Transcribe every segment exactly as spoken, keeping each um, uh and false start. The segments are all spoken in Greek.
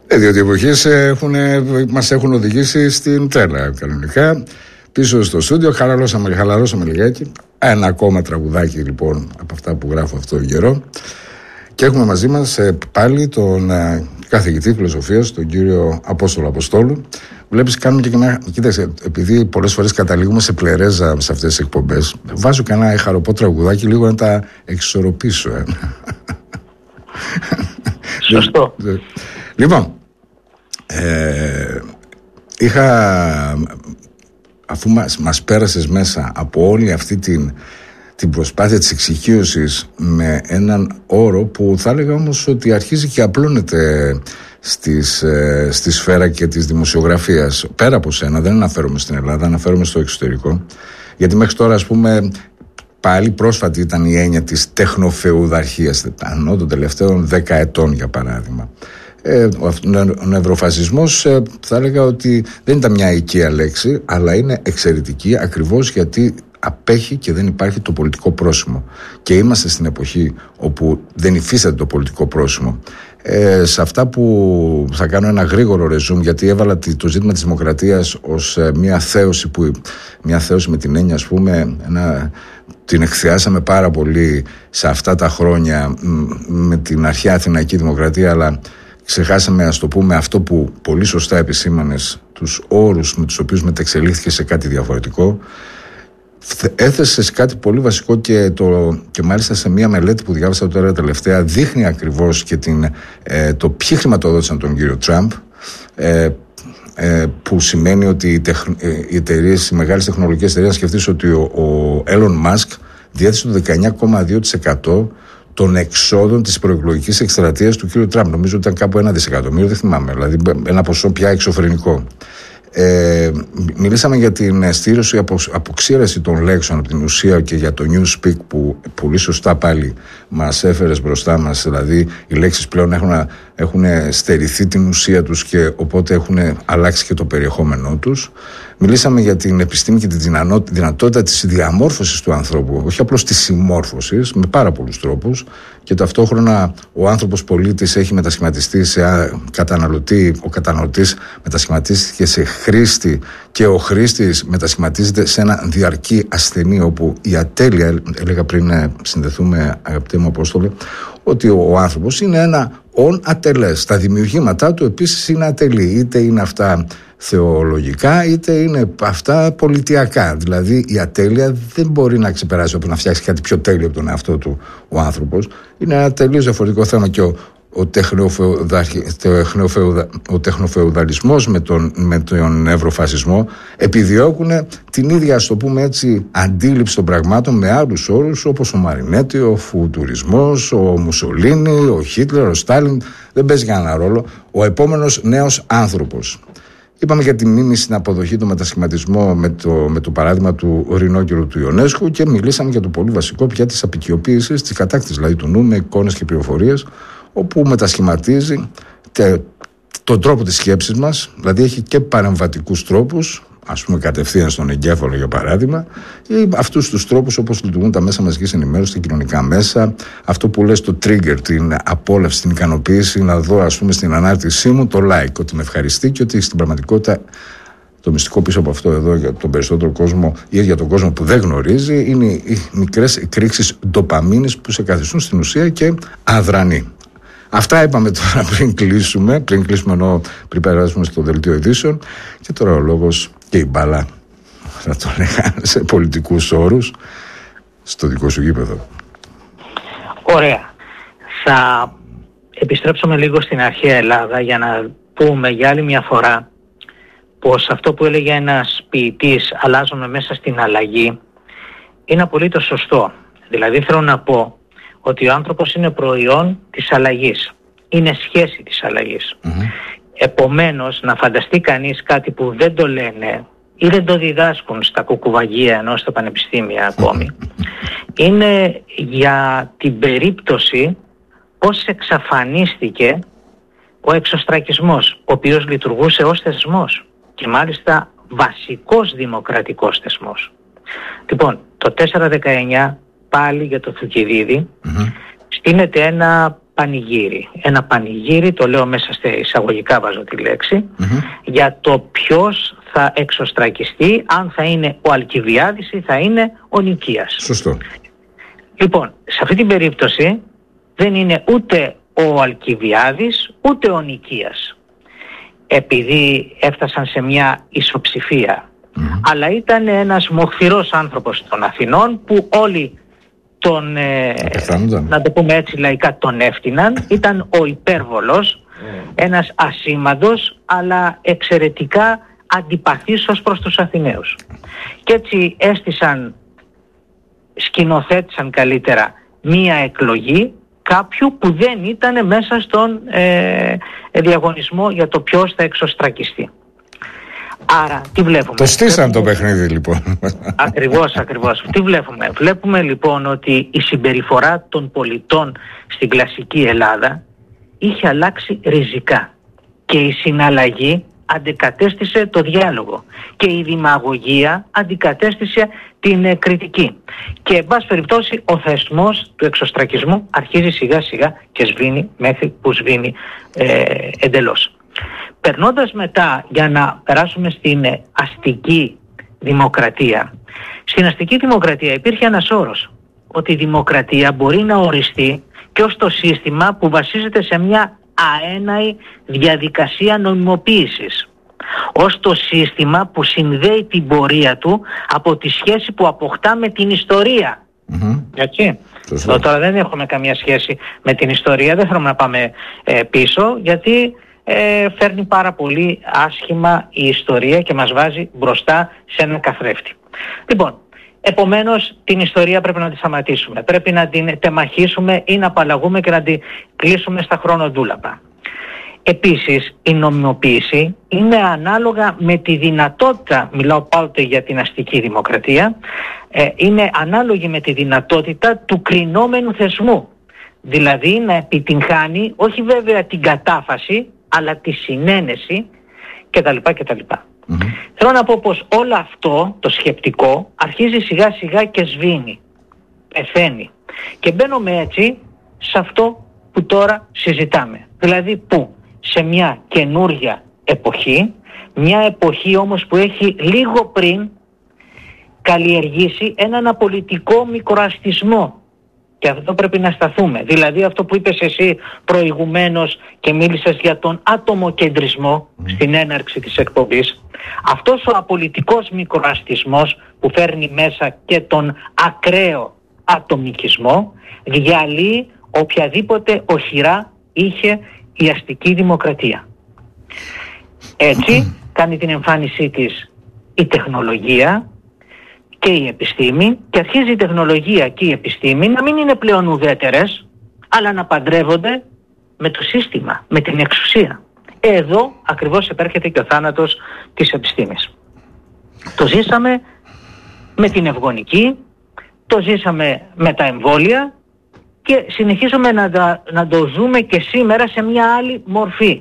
Ε, διότι οι εποχές έχουν, μας έχουν οδηγήσει στην τρέλα κανονικά. Πίσω στο στούντιο χαλαρώσαμε, χαλαρώσαμε λιγάκι. Ένα ακόμα τραγουδάκι λοιπόν από αυτά που γράφω αυτό τον καιρό. Και έχουμε μαζί μας ε, πάλι τον ε, καθηγητή φιλοσοφίας, τον κύριο Απόστολο Αποστόλου. Βλέπεις, κάνουμε και ένα. Κοίταξε, επειδή πολλές φορές καταλήγουμε σε πλερέζα σε αυτές τις εκπομπές, βάζω και ένα χαροπό τραγουδάκι λίγο να τα εξισορροπήσω. Ε. Σωστό. Λοιπόν, ε, είχα, αφού μας, μας πέρασες μέσα από όλη αυτή την, την προσπάθεια της εξοικείωσης με έναν όρο που θα έλεγα όμως ότι αρχίζει και απλώνεται στις, ε, στη σφαίρα και της δημοσιογραφίας, πέρα από σένα, δεν αναφέρομαι στην Ελλάδα, αναφέρομαι στο εξωτερικό, γιατί μέχρι τώρα, ας πούμε, πάλι πρόσφατη ήταν η έννοια της τεχνοφεουδαρχίας, ανώ των τελευταίων δέκα ετών για παράδειγμα. Ε, ο, ο νευροφασισμός ε, θα έλεγα ότι δεν ήταν μια οικία λέξη, αλλά είναι εξαιρετική ακριβώς γιατί απέχει και δεν υπάρχει το πολιτικό πρόσημο. Και είμαστε στην εποχή όπου δεν υφίσταται το πολιτικό πρόσημο. Ε, σε αυτά που θα κάνω ένα γρήγορο ρεζούμ, γιατί έβαλα το ζήτημα της δημοκρατίας ως ε, μια θέωση, που, μια θέωση με την έννοια, ας πούμε, ένα, την εκθιάσαμε πάρα πολύ σε αυτά τα χρόνια με την αρχαία Αθηναϊκή Δημοκρατία, αλλά ξεχάσαμε, ας το πούμε, αυτό που πολύ σωστά επισήμανες, τους όρους με τους οποίους μεταξελίχθηκε σε κάτι διαφορετικό. Έθεσες κάτι πολύ βασικό και, το, και μάλιστα σε μια μελέτη που διάβασα τώρα τελευταία δείχνει ακριβώς και την, ε, το ποιοι χρηματοδότησαν τον κύριο Τραμπ, ε, ε, που σημαίνει ότι οι, τεχ, ε, οι εταιρείες, οι μεγάλες τεχνολογικές εταιρείες, να σκεφτείς ότι ο, ο Elon Musk διέθεσε το δεκαεννιά κόμμα δύο τοις εκατό των εξόδων της προεκλογικής εκστρατείας του κύριου Τραμπ. Νομίζω ότι ήταν κάπου ένα δισεκατομμύριο, δεν θυμάμαι, δηλαδή ένα ποσό πια εξωφρενικό. Ε, μιλήσαμε για την στήρωση, απο, αποξήραση των λέξεων από την ουσία και για το newspeak που πολύ σωστά πάλι μας έφερες μπροστά μας, δηλαδή οι λέξεις πλέον έχουν, έχουν στερηθεί την ουσία τους και οπότε έχουν αλλάξει και το περιεχόμενό τους. Μιλήσαμε για την επιστήμη και τη δυνατότητα της διαμόρφωσης του ανθρώπου, όχι απλώς της συμμόρφωσης, με πάρα πολλούς τρόπους, και ταυτόχρονα ο άνθρωπος πολίτης έχει μετασχηματιστεί σε καταναλωτή, ο καταναλωτής μετασχηματίστηκε σε χρήστη και ο χρήστης μετασχηματίζεται σε ένα διαρκή ασθενή, όπου η ατέλεια, έλεγα πριν συνδεθούμε αγαπητέ μου Απόστολε, ότι ο άνθρωπος είναι ένα ον ατελές. Τα δημιουργήματά του επίσης είναι ατελή, είτε είναι αυτά θεολογικά είτε είναι αυτά πολιτιακά. Δηλαδή η ατέλεια δεν μπορεί να ξεπεράσει όπου να φτιάξει κάτι πιο τέλειο από τον εαυτό του ο άνθρωπος. Είναι ένα τελείως διαφορετικό θέμα και ο, ο, τεχνοφεουδα, τεχνοφεουδα, ο τεχνοφεουδαλισμός με τον, με τον νευροφασισμό επιδιώκουν την ίδια, ας το πούμε έτσι, αντίληψη των πραγμάτων με άλλους όρους όπως ο Μαρινέτη, ο φουτουρισμός, ο Μουσολίνι, ο Χίτλερ, ο Στάλιν. Δεν παίζει κανένα ρόλο. Ο επόμενος νέος άνθρωπος. Είπαμε για τη μίμηση στην αποδοχή, τον μετασχηματισμό με το, με το παράδειγμα του ρινόκερου του Ιονέσκου και μιλήσαμε για το πολύ βασικό πια της απικιοποίησης, της κατάκτησης δηλαδή του νου με εικόνες και πληροφορίες, όπου μετασχηματίζει τε, τον τρόπο της σκέψης μας, δηλαδή έχει και παρεμβατικούς τρόπους, ας πούμε κατευθείαν στον εγκέφαλο για παράδειγμα, ή αυτούς τους τρόπους όπως λειτουργούν τα μέσα μαζικής ενημέρωσης, τα κοινωνικά μέσα, αυτό που λες το trigger, την απόλαυση, την ικανοποίηση, να δω ας πούμε στην ανάρτησή μου το like, ότι με ευχαριστεί και ότι στην πραγματικότητα το μυστικό πίσω από αυτό εδώ για τον περισσότερο κόσμο ή για τον κόσμο που δεν γνωρίζει είναι οι μικρές εκρήξεις ντοπαμίνης που σε καθιστούν στην ουσία και αδρανή. Αυτά είπαμε τώρα πριν κλείσουμε, πριν κλείσουμε ενώ πριν περάσουμε στο δελτίο ειδήσεων και τώρα ο λόγος και η μπάλα, θα το λέγα σε πολιτικούς όρους, στο δικό σου γήπεδο. Ωραία. Θα επιστρέψουμε λίγο στην αρχαία Ελλάδα για να πούμε για άλλη μια φορά πως αυτό που έλεγε ένας ποιητής, αλλάζουμε μέσα στην αλλαγή, είναι απολύτως σωστό. Δηλαδή θέλω να πω ότι ο άνθρωπος είναι προϊόν της αλλαγής. Είναι σχέση της αλλαγής. Mm-hmm. Επομένως, να φανταστεί κανείς κάτι που δεν το λένε ή δεν το διδάσκουν στα κουκουβαγία ενώ στα πανεπιστήμια ακόμη, mm-hmm. είναι για την περίπτωση πώς εξαφανίστηκε ο εξωστρακισμός, ο οποίος λειτουργούσε ως θεσμός και μάλιστα βασικός δημοκρατικός θεσμός. Λοιπόν, το τέσσερα δεκαεννιά πάλι για το Θουκυδίδη mm-hmm. στείνεται ένα πανηγύρι. Ένα πανηγύρι, το λέω μέσα στα εισαγωγικά βάζω τη λέξη, mm-hmm. για το ποιος θα εξωστρακιστεί, αν θα είναι ο Αλκιβιάδης ή θα είναι ο Νικίας. Σωστό. Λοιπόν, σε αυτή την περίπτωση δεν είναι ούτε ο Αλκιβιάδης ούτε ο Νικίας, επειδή έφτασαν σε μια ισοψηφία, mm-hmm. αλλά ήταν ένας μοχθηρός άνθρωπος των Αθηνών που όλοι τον, ε, να το πούμε έτσι λαϊκά, τον έφτυναν. Ήταν ο υπέρβολος, mm. ένας ασήμαντος αλλά εξαιρετικά αντιπαθής ως προς τους Αθηναίους. Και έτσι έστησαν, σκηνοθέτησαν καλύτερα μία εκλογή κάποιου που δεν ήταν μέσα στον ε, διαγωνισμό για το ποιος θα εξωστρακιστεί. Άρα τι βλέπουμε? Το στήσαν το παιχνίδι λοιπόν. Ακριβώς, ακριβώς. Τι βλέπουμε? Βλέπουμε λοιπόν ότι η συμπεριφορά των πολιτών στην κλασική Ελλάδα είχε αλλάξει ριζικά και η συναλλαγή αντικατέστησε το διάλογο και η δημαγωγία αντικατέστησε την ε, κριτική. Και εν πάση περιπτώσει ο θεσμός του εξωστρακισμού αρχίζει σιγά σιγά και σβήνει μέχρι που σβήνει ε, εντελώς. Περνώντας μετά, για να περάσουμε στην αστική δημοκρατία. Στην αστική δημοκρατία υπήρχε ένας όρος, ότι η δημοκρατία μπορεί να οριστεί και ως το σύστημα που βασίζεται σε μια αέναη διαδικασία νομιμοποίησης. Ως το σύστημα που συνδέει την πορεία του από τη σχέση που αποκτά με την ιστορία. Mm-hmm. Έτσι. Εδώ, τώρα δεν έχουμε καμία σχέση με την ιστορία, δεν θέλουμε να πάμε ε, πίσω, γιατί Ε, φέρνει πάρα πολύ άσχημα η ιστορία και μας βάζει μπροστά σε έναν καθρέφτη. Λοιπόν, επομένως την ιστορία πρέπει να τη σταματήσουμε. Πρέπει να την τεμαχίσουμε ή να απαλλαγούμε και να την κλείσουμε στα χρονοτούλαπα. Επίσης, η νομιμοποίηση είναι ανάλογα με τη δυνατότητα, μιλάω πάντοτε για την αστική δημοκρατία, ε, είναι ανάλογη με τη δυνατότητα του κρινόμενου θεσμού. Δηλαδή να επιτυγχάνει όχι βέβαια την κατάφαση, αλλά τη συνένεση κτλ. κτλ. Mm-hmm. Θέλω να πω πως όλο αυτό το σκεπτικό αρχίζει σιγά σιγά και σβήνει, πεθαίνει. Και μπαίνουμε έτσι σε αυτό που τώρα συζητάμε. Δηλαδή που σε μια καινούρια εποχή, μια εποχή όμως που έχει λίγο πριν καλλιεργήσει έναν απολυτικό μικροαστισμό. Και αυτό πρέπει να σταθούμε. Δηλαδή αυτό που είπες εσύ προηγουμένως και μίλησες για τον ατομοκεντρισμό mm. στην έναρξη της εκπομπής. Αυτός ο απολυτικός μικροαστισμός που φέρνει μέσα και τον ακραίο ατομικισμό διαλύει οποιαδήποτε οχυρά είχε η αστική δημοκρατία. Έτσι κάνει την εμφάνισή της η τεχνολογία και η επιστήμη, και αρχίζει η τεχνολογία και η επιστήμη να μην είναι πλέον ουδέτερες, αλλά να παντρεύονται με το σύστημα, με την εξουσία. Εδώ ακριβώς επέρχεται και ο θάνατος της επιστήμης. Το ζήσαμε με την ευγονική, το ζήσαμε με τα εμβόλια και συνεχίζουμε να, τα, να το ζούμε και σήμερα σε μια άλλη μορφή.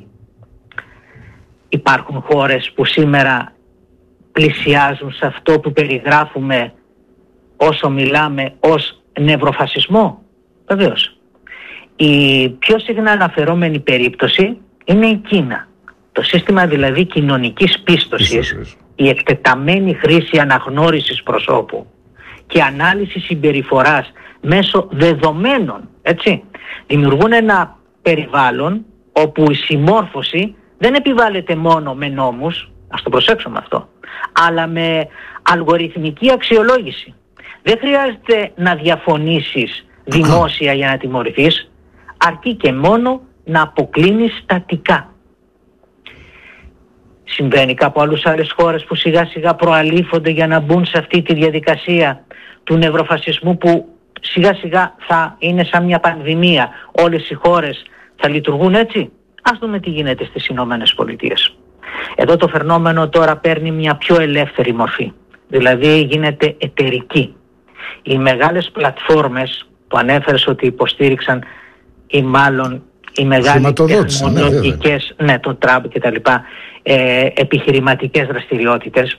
Υπάρχουν χώρες που σήμερα πλησιάζουν σε αυτό που περιγράφουμε όσο μιλάμε ως νευροφασισμό. Βεβαίως. Η πιο συχνά αναφερόμενη περίπτωση είναι η Κίνα. Το σύστημα δηλαδή κοινωνικής πίστοσης, η εκτεταμένη χρήση αναγνώρισης προσώπου και ανάλυση συμπεριφοράς μέσω δεδομένων, έτσι, δημιουργούν ένα περιβάλλον όπου η συμμόρφωση δεν επιβάλλεται μόνο με νόμους, ας το προσέξουμε αυτό, αλλά με αλγοριθμική αξιολόγηση. Δεν χρειάζεται να διαφωνήσεις δημόσια για να τιμωρηθείς, αρκεί και μόνο να αποκλίνεις στατικά. Συμβαίνει κάπου άλλους άλλες χώρες που σιγά σιγά προαλήφονται για να μπουν σε αυτή τη διαδικασία του νευροφασισμού που σιγά σιγά θα είναι σαν μια πανδημία. Όλες οι χώρες θα λειτουργούν έτσι. Ας δούμε τι γίνεται στις Ηνωμένες Πολιτείες. Εδώ το φαινόμενο τώρα παίρνει μια πιο ελεύθερη μορφή. Δηλαδή γίνεται εταιρική. Οι μεγάλες πλατφόρμες που ανέφερες ότι υποστήριξαν ή μάλλον οι μεγάλες τεχνολογικές, ναι, ναι, το Τραμπ και τα λοιπά, ε, επιχειρηματικές δραστηριότητες.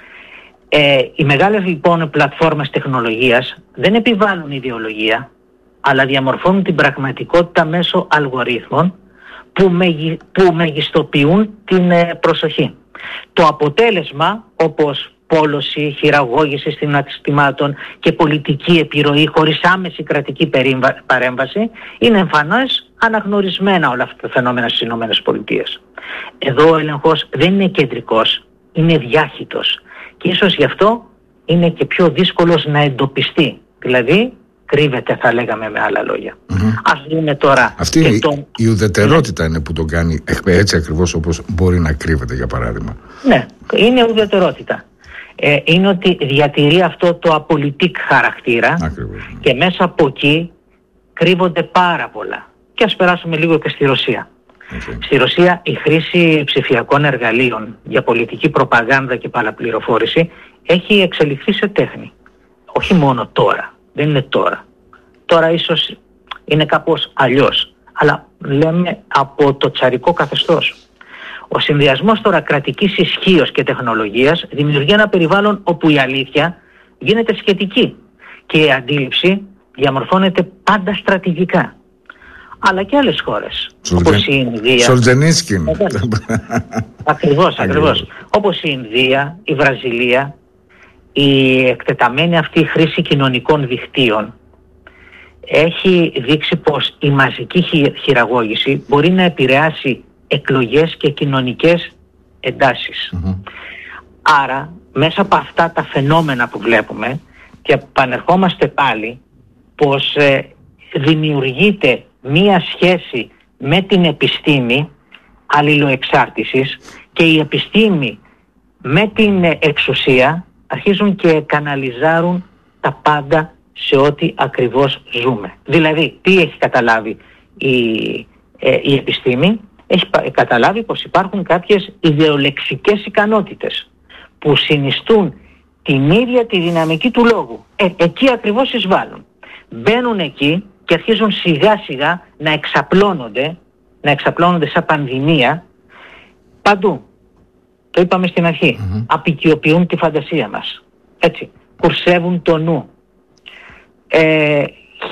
Ε, οι μεγάλες λοιπόν πλατφόρμες τεχνολογίας δεν επιβάλλουν ιδεολογία, αλλά διαμορφώνουν την πραγματικότητα μέσω αλγορίθμων που, μεγι, που μεγιστοποιούν την ε, προσοχή. Το αποτέλεσμα, όπως πόλωση, χειραγώγηση συναισθημάτων και πολιτική επιρροή χωρίς άμεση κρατική παρέμβαση, είναι εμφανώς αναγνωρισμένα όλα αυτά τα φαινόμενα στις ΗΠΑ. Εδώ ο έλεγχος δεν είναι κεντρικός, είναι διάχυτος και ίσως γι' αυτό είναι και πιο δύσκολος να εντοπιστεί. Δηλαδή κρύβεται, θα λέγαμε με άλλα λόγια. Mm-hmm. Ας δούμε τώρα. Αυτή και τον... η ουδετερότητα είναι που τον κάνει έτσι ακριβώς όπως μπορεί να κρύβεται, για παράδειγμα. Ναι, είναι ουδετερότητα. Ε, είναι ότι διατηρεί αυτό το απολυτικ χαρακτήρα. Ακριβώς. Και μέσα από εκεί κρύβονται πάρα πολλά. Και ας περάσουμε λίγο και στη Ρωσία. Okay. Στη Ρωσία η χρήση ψηφιακών εργαλείων για πολιτική προπαγάνδα και παραπληροφόρηση έχει εξελιχθεί σε τέχνη. Όχι μόνο τώρα. Δεν είναι τώρα. Τώρα ίσως είναι κάπως αλλιώς. Αλλά λέμε από το τσαρικό καθεστώς. Ο συνδυασμός τώρα κρατικής ισχύως και τεχνολογίας δημιουργεί ένα περιβάλλον όπου η αλήθεια γίνεται σχετική και η αντίληψη διαμορφώνεται πάντα στρατηγικά. Αλλά και άλλες χώρες, Σολτζεν... όπως η Ινδία... Σολτζενίσκιν. Ακριβώς, ακριβώς. Όπως η Ινδία, η Βραζιλία, η εκτεταμένη αυτή χρήση κοινωνικών δικτύων έχει δείξει πως η μαζική χειραγώγηση μπορεί να επηρεάσει εκλογές και κοινωνικές εντάσεις. Mm-hmm. Άρα, μέσα από αυτά τα φαινόμενα που βλέπουμε, και επανερχόμαστε πάλι πως ε, δημιουργείται μία σχέση με την επιστήμη αλληλοεξάρτησης και η επιστήμη με την εξουσία αρχίζουν και καναλιζάρουν τα πάντα σε ό,τι ακριβώς ζούμε. Δηλαδή, τι έχει καταλάβει η, ε, η επιστήμη? Έχει καταλάβει πως υπάρχουν κάποιες ιδεολεξικές ικανότητες που συνιστούν την ίδια τη δυναμική του λόγου. Ε, εκεί ακριβώς εισβάλλουν. Μπαίνουν εκεί και αρχίζουν σιγά σιγά να εξαπλώνονται, να εξαπλώνονται σαν πανδημία παντού. Το είπαμε στην αρχή. Mm-hmm. Απικιοποιούν τη φαντασία μας. Έτσι. Κουρσεύουν το νου. Ε,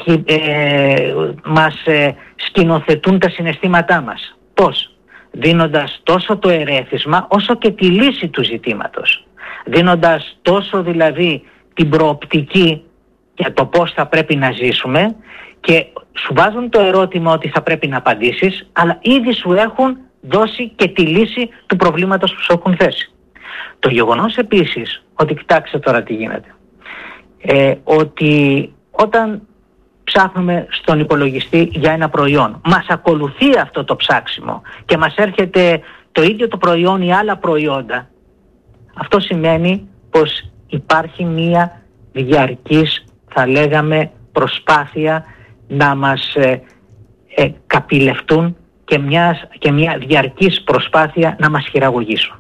ε, μας ε, σκηνοθετούν τα συναισθήματά μας. Πώς? Δίνοντας τόσο το ερέθισμα όσο και τη λύση του ζητήματος. Δίνοντας τόσο δηλαδή την προοπτική για το πώς θα πρέπει να ζήσουμε και σου βάζουν το ερώτημα ότι θα πρέπει να απαντήσεις, αλλά ήδη σου έχουν δώσει και τη λύση του προβλήματος που σου έχουν θέσει. Το γεγονός επίσης, ότι κοιτάξτε τώρα τι γίνεται, ε, ότι όταν ψάχνουμε στον υπολογιστή για ένα προϊόν, μας ακολουθεί αυτό το ψάξιμο και μας έρχεται το ίδιο το προϊόν ή άλλα προϊόντα, αυτό σημαίνει πως υπάρχει μία διαρκής, θα λέγαμε, προσπάθεια να μας ε, ε, καπηλευτούν και μια, και μια διαρκής προσπάθεια να μας χειραγωγήσουν.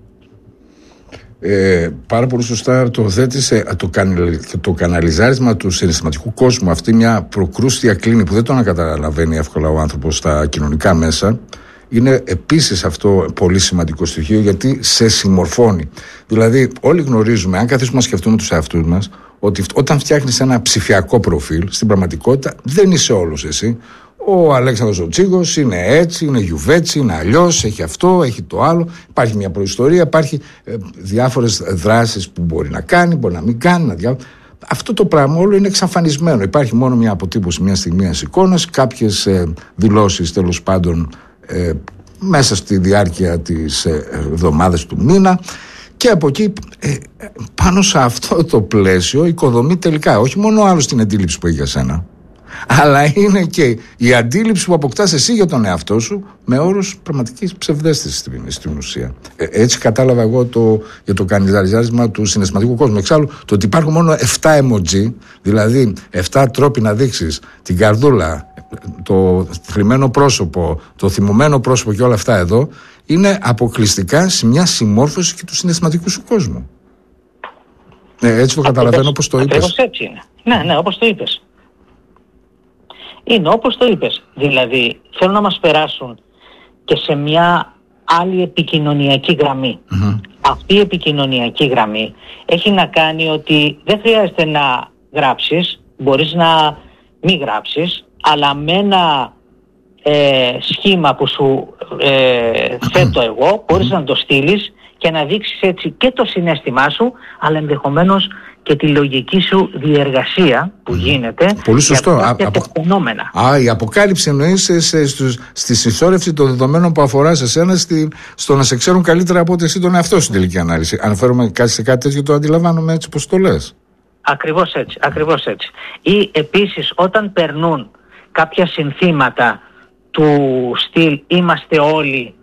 Ε, πάρα πολύ σωστά το θέτησε, το, το καναλιζάρισμα του συναισθηματικού κόσμου, αυτή μια προκρούστια κλίνη που δεν το ανακαταλαβαίνει εύκολα ο άνθρωπος στα κοινωνικά μέσα. Είναι επίσης αυτό πολύ σημαντικό στοιχείο, γιατί σε συμμορφώνει. Δηλαδή όλοι γνωρίζουμε, αν καθίσουμε να σκεφτούμε τους εαυτούς μας, ότι όταν φτιάχνεις ένα ψηφιακό προφίλ, στην πραγματικότητα δεν είσαι όλος εσύ. Ο Αλέξανδρος ο Τσίγος είναι έτσι, είναι γιουβέτσι, είναι αλλιώς, έχει αυτό, έχει το άλλο. Υπάρχει μια προϊστορία, υπάρχει ε, διάφορες δράσεις που μπορεί να κάνει, μπορεί να μην κάνει. Να διά... Αυτό το πράγμα όλο είναι εξαφανισμένο. Υπάρχει μόνο μια αποτύπωση μια στιγμή μιας εικόνας, κάποιες ε, δηλώσεις τέλος πάντων ε, μέσα στη διάρκεια της ε, εβδομάδας του μήνα. Και από εκεί ε, πάνω σε αυτό το πλαίσιο οικοδομεί τελικά όχι μόνο άλλο την αντίληψη που έχει για σένα, αλλά είναι και η αντίληψη που αποκτάς εσύ για τον εαυτό σου με όρους πραγματικής ψευδαίσθησης στην, στην ουσία. Ε, έτσι κατάλαβα εγώ το, για το κανιζαριζάρισμα του συναισθηματικού κόσμου. Εξάλλου, το ότι υπάρχουν μόνο επτά emoji, δηλαδή επτά τρόποι να δείξεις την καρδούλα, το θλιμμένο πρόσωπο, το θυμωμένο πρόσωπο και όλα αυτά εδώ, είναι αποκλειστικά σε μια συμμόρφωση και του συναισθηματικού σου κόσμου. Ε, έτσι το καταλαβαίνω όπως το είπες. Ακριβώς έτσι είναι. Ναι, ναι, όπως το είπες. Είναι όπως το είπες. Δηλαδή, θέλουν να μας περάσουν και σε μια άλλη επικοινωνιακή γραμμή. Mm-hmm. Αυτή η επικοινωνιακή γραμμή έχει να κάνει ότι δεν χρειάζεται να γράψεις, μπορείς να μη γράψεις, αλλά με ένα ε, σχήμα που σου ε, θέτω εγώ, μπορείς να το στείλεις και να δείξεις έτσι και το συναίσθημά σου, αλλά ενδεχομένως και τη λογική σου διεργασία που γίνεται. Πολύ σωστό. Για κάποια απο... φαινόμενα. Α, η αποκάλυψη εννοείς στη συσσόρευση των δεδομένων που αφορά σε εσένα, στη, στο να σε ξέρουν καλύτερα από ότι εσύ τον εαυτό σου στην τελική ανάλυση. Αναφέρομαι σε κάτι τέτοιο, το αντιλαμβάνομαι έτσι πως το λες. Ακριβώς έτσι, ακριβώς έτσι. Ή επίσης όταν περνούν κάποια συνθήματα του στυλ είμαστε όλοι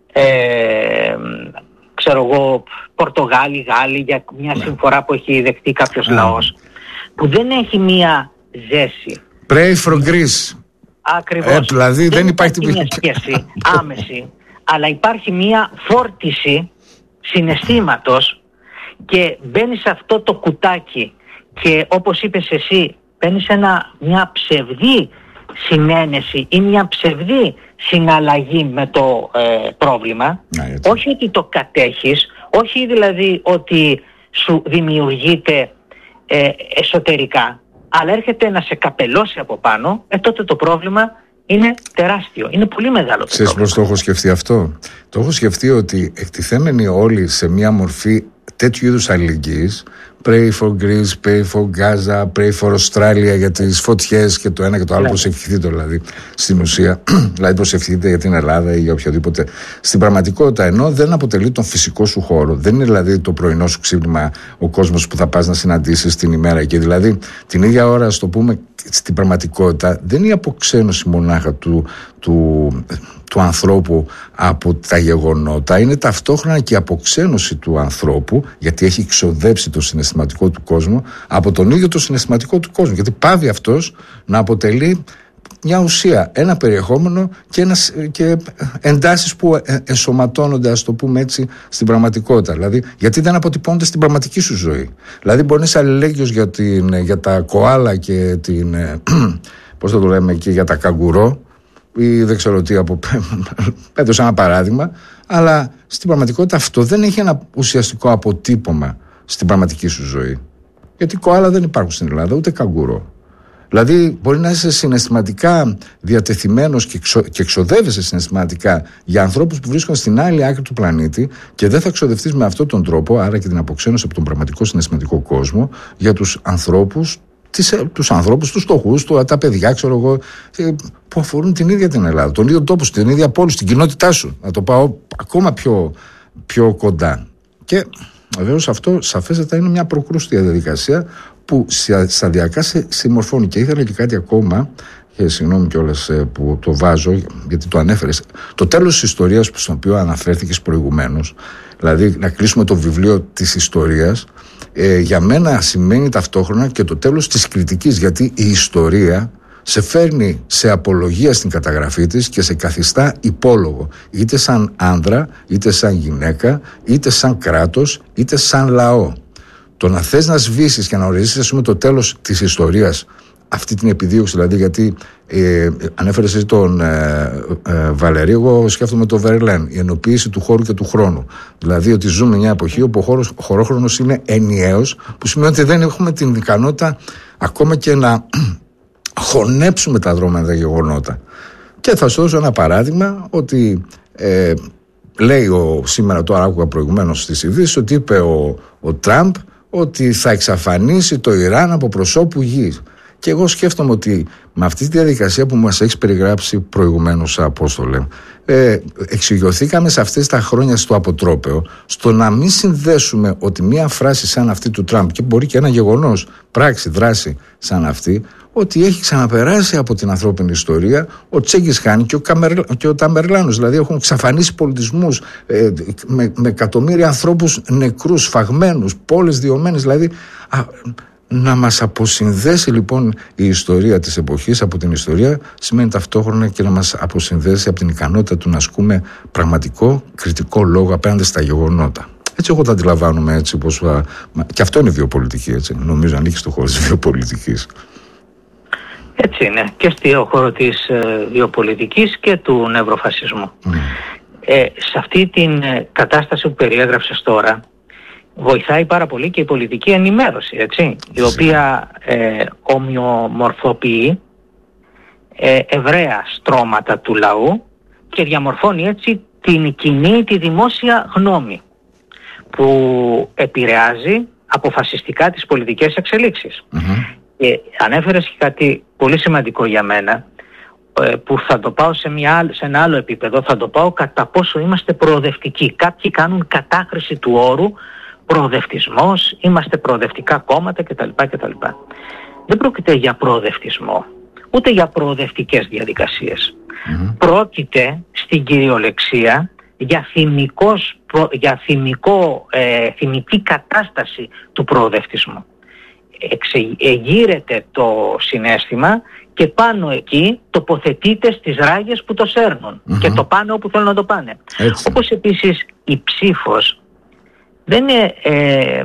ε, ξέρω εγώ Πορτογάλοι, Γάλλοι για μια yeah. συμφορά που έχει δεχτεί κάποιος yeah. λαός, που δεν έχει μια ζέση. Pray for Greece. Ακριβώς. Ε, δηλαδή δεν, δεν υπάρχει μια σχέση άμεση, αλλά υπάρχει μια φόρτιση συναισθήματος και μπαίνει σε αυτό το κουτάκι και όπως είπες εσύ μπαίνει σε ένα, μια ψευδή συνένεση ή μια ψευδή συναλλαγή με το ε, πρόβλημα. Να, όχι ότι το κατέχεις, όχι δηλαδή ότι σου δημιουργείται ε, εσωτερικά, αλλά έρχεται να σε καπελώσει από πάνω, ε, τότε το πρόβλημα είναι τεράστιο, είναι πολύ μεγάλο. Ξέρεις πώς το έχω σκεφτεί αυτό? Το έχω σκεφτεί ότι εκτιθέμενοι όλοι σε μια μορφή τέτοιου είδους αλληλεγγύης, pray for Greece, pray for Gaza, pray for Australia για τις φωτιές και το ένα και το άλλο, προσευχηθείτε δηλαδή στην ουσία, δηλαδή προσευχηθείτε για την Ελλάδα ή για οποιοδήποτε. Στην πραγματικότητα, ενώ δεν αποτελεί τον φυσικό σου χώρο, δεν είναι δηλαδή το πρωινό σου ξύπνημα ο κόσμος που θα πας να συναντήσεις την ημέρα εκεί. Δηλαδή την ίδια ώρα, ας το πούμε, στην πραγματικότητα δεν είναι η αποξένωση μονάχα του, του, του ανθρώπου από τα γεγονότα, είναι ταυτόχρονα και η αποξένωση του ανθρώπου, γιατί έχει ξοδέψει το συναισθηματικό του κόσμο από τον ίδιο το συναισθηματικό του κόσμο, γιατί πάβει αυτός να αποτελεί μια ουσία, ένα περιεχόμενο και, ένας, και εντάσεις που ενσωματώνονται, ας το πούμε έτσι, στην πραγματικότητα. Δηλαδή, γιατί δεν αποτυπώνονται στην πραγματική σου ζωή. Δηλαδή, μπορεί να είσαι αλληλέγγυος για, την, για τα κοάλα και την, πώς θα το λέμε, και για τα καγκουρό ή δεν ξέρω τι, από, έδωσα ένα παράδειγμα, αλλά στην πραγματικότητα αυτό δεν έχει ένα ουσιαστικό αποτύπωμα στην πραγματική σου ζωή. Γιατί κοάλα δεν υπάρχουν στην Ελλάδα, ούτε καγκουρό. Δηλαδή μπορεί να είσαι συναισθηματικά διατεθειμένος και, εξο, και εξοδεύεσαι συναισθηματικά για ανθρώπους που βρίσκονται στην άλλη άκρη του πλανήτη και δεν θα εξοδευτείς με αυτόν τον τρόπο, άρα και την αποξένωση από τον πραγματικό συναισθηματικό κόσμο, για τους ανθρώπους, τις, τους ανθρώπους, τους φτωχούς, τα παιδιά, ξέρω εγώ, που αφορούν την ίδια την Ελλάδα, τον ίδιο τόπο, την ίδια πόλη, στην κοινότητά σου. Να το πάω ακόμα πιο, πιο κοντά. Και βεβαίως αυτό σαφέστατα είναι μια προκρούστια διαδικασία που σταδιακά σε συμμορφώνει. Και ήθελα και κάτι ακόμα, και συγγνώμη κιόλας που το βάζω, γιατί το ανέφερες. Το τέλος της ιστορίας, στο οποίο αναφέρθηκες προηγουμένως, δηλαδή να κλείσουμε το βιβλίο της ιστορίας, ε, για μένα σημαίνει ταυτόχρονα και το τέλος της κριτικής, γιατί η ιστορία σε φέρνει σε απολογία στην καταγραφή της και σε καθιστά υπόλογο, είτε σαν άνδρα, είτε σαν γυναίκα, είτε σαν κράτος, είτε σαν λαό. Το να θες να σβήσεις και να οριζήσεις, ας πούμε, το τέλος της ιστορίας, αυτή την επιδίωξη δηλαδή, γιατί ε, ανέφερες εσύ τον ε, ε, Βαλερή, εγώ σκέφτομαι το Βερλέν, η ενοποίηση του χώρου και του χρόνου. Δηλαδή ότι ζούμε μια εποχή όπου ο, χώρος, ο χωρόχρονος είναι ενιαίος, που σημαίνει ότι δεν έχουμε την ικανότητα ακόμα και να χωνέψουμε τα δρόμενα γεγονότα. Και θα σου δώσω ένα παράδειγμα, ότι ε, λέει ο, σήμερα, το άκουγα προηγουμένως στις ειδήσεις, ότι είπε ο, ο Τραμπ ότι θα εξαφανίσει το Ιράν από προσώπου γης. Και εγώ σκέφτομαι ότι με αυτή τη διαδικασία που μας έχεις περιγράψει προηγουμένως, Απόστολε, ε, εξηγιωθήκαμε σε αυτές τα χρόνια στο αποτρόπαιο, στο να μην συνδέσουμε ότι μια φράση σαν αυτή του Τραμπ, και μπορεί και ένα γεγονός, πράξη, δράση σαν αυτή, ότι έχει ξαναπεράσει από την ανθρώπινη ιστορία ο Τσέγκις Χάν και ο, Καμερ, και ο Ταμερλάνος. Δηλαδή έχουν εξαφανίσει πολιτισμούς ε, με, με εκατομμύρια ανθρώπους νεκρούς, φαγμένους, πόλεις διωμένες. Δηλαδή α, να μας αποσυνδέσει λοιπόν η ιστορία της εποχής από την ιστορία σημαίνει ταυτόχρονα και να μας αποσυνδέσει από την ικανότητα του να ασκούμε πραγματικό κριτικό λόγο απέναντι στα γεγονότα. Έτσι εγώ τα αντιλαμβάνομαι, έτσι πως, α, και αυτό είναι βιοπολιτική, έτσι. Νομίζω ανήκει στο χώρο της βιοπολιτικής. Έτσι είναι, και στο χώρο της ε, βιοπολιτικής και του νευροφασισμού. Mm. Ε, σε αυτή την ε, κατάσταση που περιέγραψες τώρα, βοηθάει πάρα πολύ και η πολιτική ενημέρωση, έτσι, η οποία ε, ομοιομορφοποιεί ε, ευραία στρώματα του λαού και διαμορφώνει έτσι την κοινή, τη δημόσια γνώμη που επηρεάζει αποφασιστικά τις πολιτικές εξελίξεις. Mm-hmm. Και ανέφερες και κάτι πολύ σημαντικό για μένα, που θα το πάω σε, μια, σε ένα άλλο επίπεδο, θα το πάω κατά πόσο είμαστε προοδευτικοί. Κάποιοι κάνουν κατάχρηση του όρου προοδευτισμός, είμαστε προοδευτικά κόμματα κτλ. κτλ. Δεν πρόκειται για προοδευτισμό, ούτε για προοδευτικές διαδικασίες. Mm-hmm. Πρόκειται στην κυριολεξία για, θυμικός, για θυμικό, ε, θυμική κατάσταση του προοδευτισμού. Εξε, εγείρεται το συναίσθημα και πάνω εκεί τοποθετείται στις ράγες που το σέρνουν mm-hmm. και το πάνε όπου θέλουν να το πάνε. Έτσι. Όπως επίσης η ψήφος δεν είναι ε,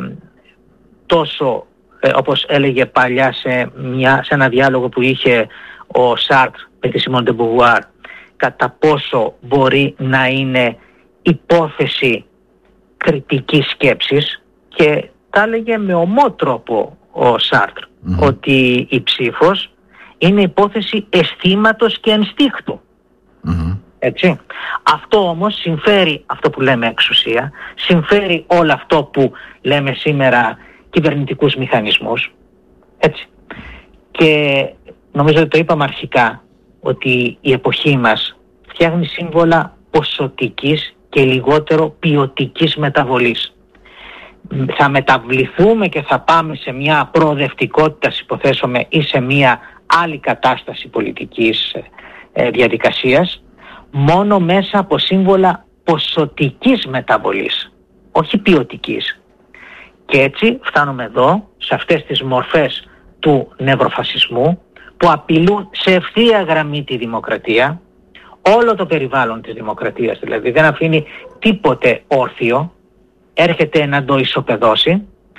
τόσο ε, όπως έλεγε παλιά σε, μια, σε ένα διάλογο που είχε ο Σάρτρ με τη Σιμών ντε Μποβουάρ, κατά πόσο μπορεί να είναι υπόθεση κριτικής σκέψης, και τα έλεγε με ομό τρόπο ο Σάρτρ mm-hmm. ότι η ψήφος είναι υπόθεση αισθήματος και ενστίχτου. Mm-hmm. Έτσι. Αυτό όμως συμφέρει αυτό που λέμε εξουσία, συμφέρει όλο αυτό που λέμε σήμερα κυβερνητικούς μηχανισμούς. Έτσι. Και νομίζω ότι το είπαμε αρχικά, ότι η εποχή μας φτιάχνει σύμβολα ποσοτικής και λιγότερο ποιοτικής μεταβολής. Θα μεταβληθούμε και θα πάμε σε μια προοδευτικότητα, υποθέσουμε, ή σε μια άλλη κατάσταση πολιτικής ε, διαδικασίας, μόνο μέσα από σύμβολα ποσοτικής μεταβολής, όχι ποιοτικής. Και έτσι φτάνουμε εδώ, σε αυτές τις μορφές του νευροφασισμού, που απειλούν σε ευθεία γραμμή τη δημοκρατία, όλο το περιβάλλον της δημοκρατίας δηλαδή, δεν αφήνει τίποτε όρθιο, έρχεται να το ισοπεδώσει.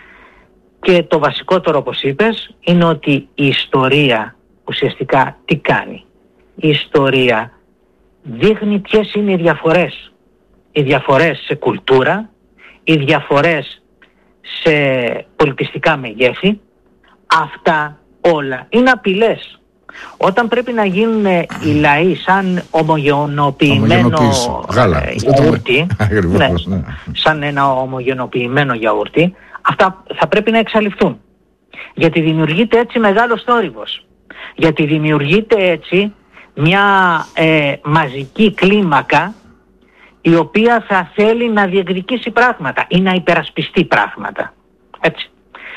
Και το βασικότερο, όπως είπες, είναι ότι η ιστορία ουσιαστικά τι κάνει? Η ιστορία δείχνει ποιες είναι οι διαφορές. Οι διαφορές σε κουλτούρα, οι διαφορές σε πολιτιστικά μεγέθη. Αυτά όλα είναι απειλές. Όταν πρέπει να γίνουν οι λαοί σαν ομογενοποιημένο γιαούρτι, ναι, ναι. σαν ένα ομογενοποιημένο γιαούρτι, αυτά θα πρέπει να εξαλειφθούν. Γιατί δημιουργείται έτσι μεγάλος θόρυβος. Γιατί δημιουργείται έτσι μια ε, μαζική κλίμακα, η οποία θα θέλει να διεκδικήσει πράγματα ή να υπερασπιστεί πράγματα. Έτσι.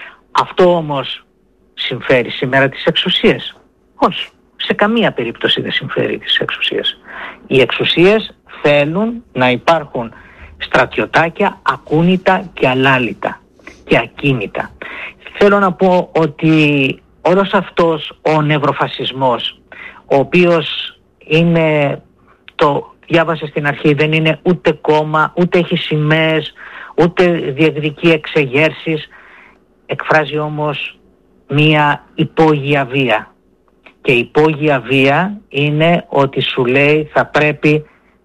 Αυτό όμως συμφέρει σήμερα τις εξουσίες? Όχι. Σε καμία περίπτωση δεν συμφέρει τις εξουσίες. Οι εξουσίες θέλουν να υπάρχουν στρατιωτάκια ακούνητα και αλάλητα και ακίνητα. Θέλω να πω ότι όλος αυτός ο νευροφασισμός, ο οποίος είναι, το διάβασα στην αρχή, δεν είναι ούτε κόμμα, ούτε έχει σημαίες, ούτε διεκδικεί εξεγέρσεις, εκφράζει όμως μία υπόγεια βία. Και η υπόγεια βία είναι ότι σου λέει θα πρέπει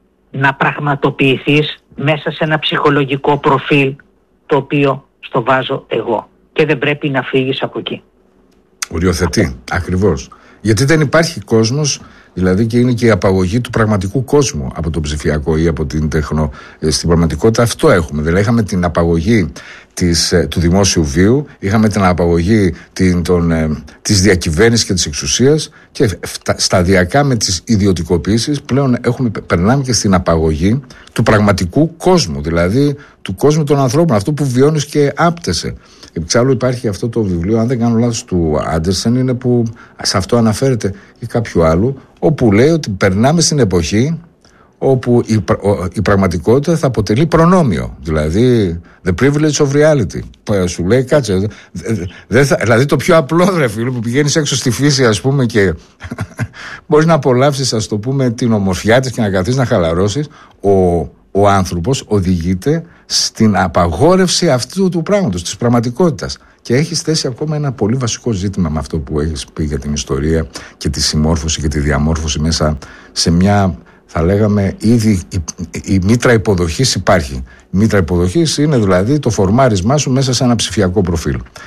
να πραγματοποιηθείς μέσα σε ένα ψυχολογικό προφίλ, το οποίο στο βάζω εγώ, και δεν πρέπει να φύγεις από εκεί. Οριοθετεί, ακριβώς. Γιατί δεν υπάρχει κόσμος, δηλαδή, και είναι και η απαγωγή του πραγματικού κόσμου από το ψηφιακό ή από την τεχνο. Στην πραγματικότητα αυτό έχουμε. Δηλαδή είχαμε την απαγωγή της, του δημόσιου βίου, είχαμε την απαγωγή την, των, της διακυβέρνησης και της εξουσίας, και σταδιακά με τις ιδιωτικοποιήσεις πλέον έχουμε, περνάμε και στην απαγωγή του πραγματικού κόσμου, δηλαδή του κόσμου των ανθρώπων, αυτό που βιώνεις και άπτεσαι. Εξάλλου υπάρχει αυτό το βιβλίο, αν δεν κάνω λάθος, του Άντερσεν, είναι που σε αυτό αναφέρεται, ή κάποιου άλλου, όπου λέει ότι περνάμε στην εποχή όπου η, η πραγματικότητα θα αποτελεί προνόμιο. Δηλαδή, the privilege of reality. Σου λέει, κάτσε. Δεν θα, δηλαδή, το πιο απλό, ρε φίλο, που πηγαίνεις έξω στη φύση, ας πούμε, και μπορείς να απολαύσεις, ας το πούμε, την ομορφιά της και να καθίσεις να χαλαρώσεις. Ο, ο άνθρωπος οδηγείται στην απαγόρευση αυτού του πράγματος, της πραγματικότητας. Και έχεις θέσει ακόμα ένα πολύ βασικό ζήτημα με αυτό που έχεις πει για την ιστορία και τη συμμόρφωση και τη διαμόρφωση μέσα σε μια, θα λέγαμε, ήδη η, η μήτρα υποδοχής υπάρχει. Η μήτρα υποδοχής είναι δηλαδή το φορμάρισμά σου μέσα σε ένα ψηφιακό προφίλ.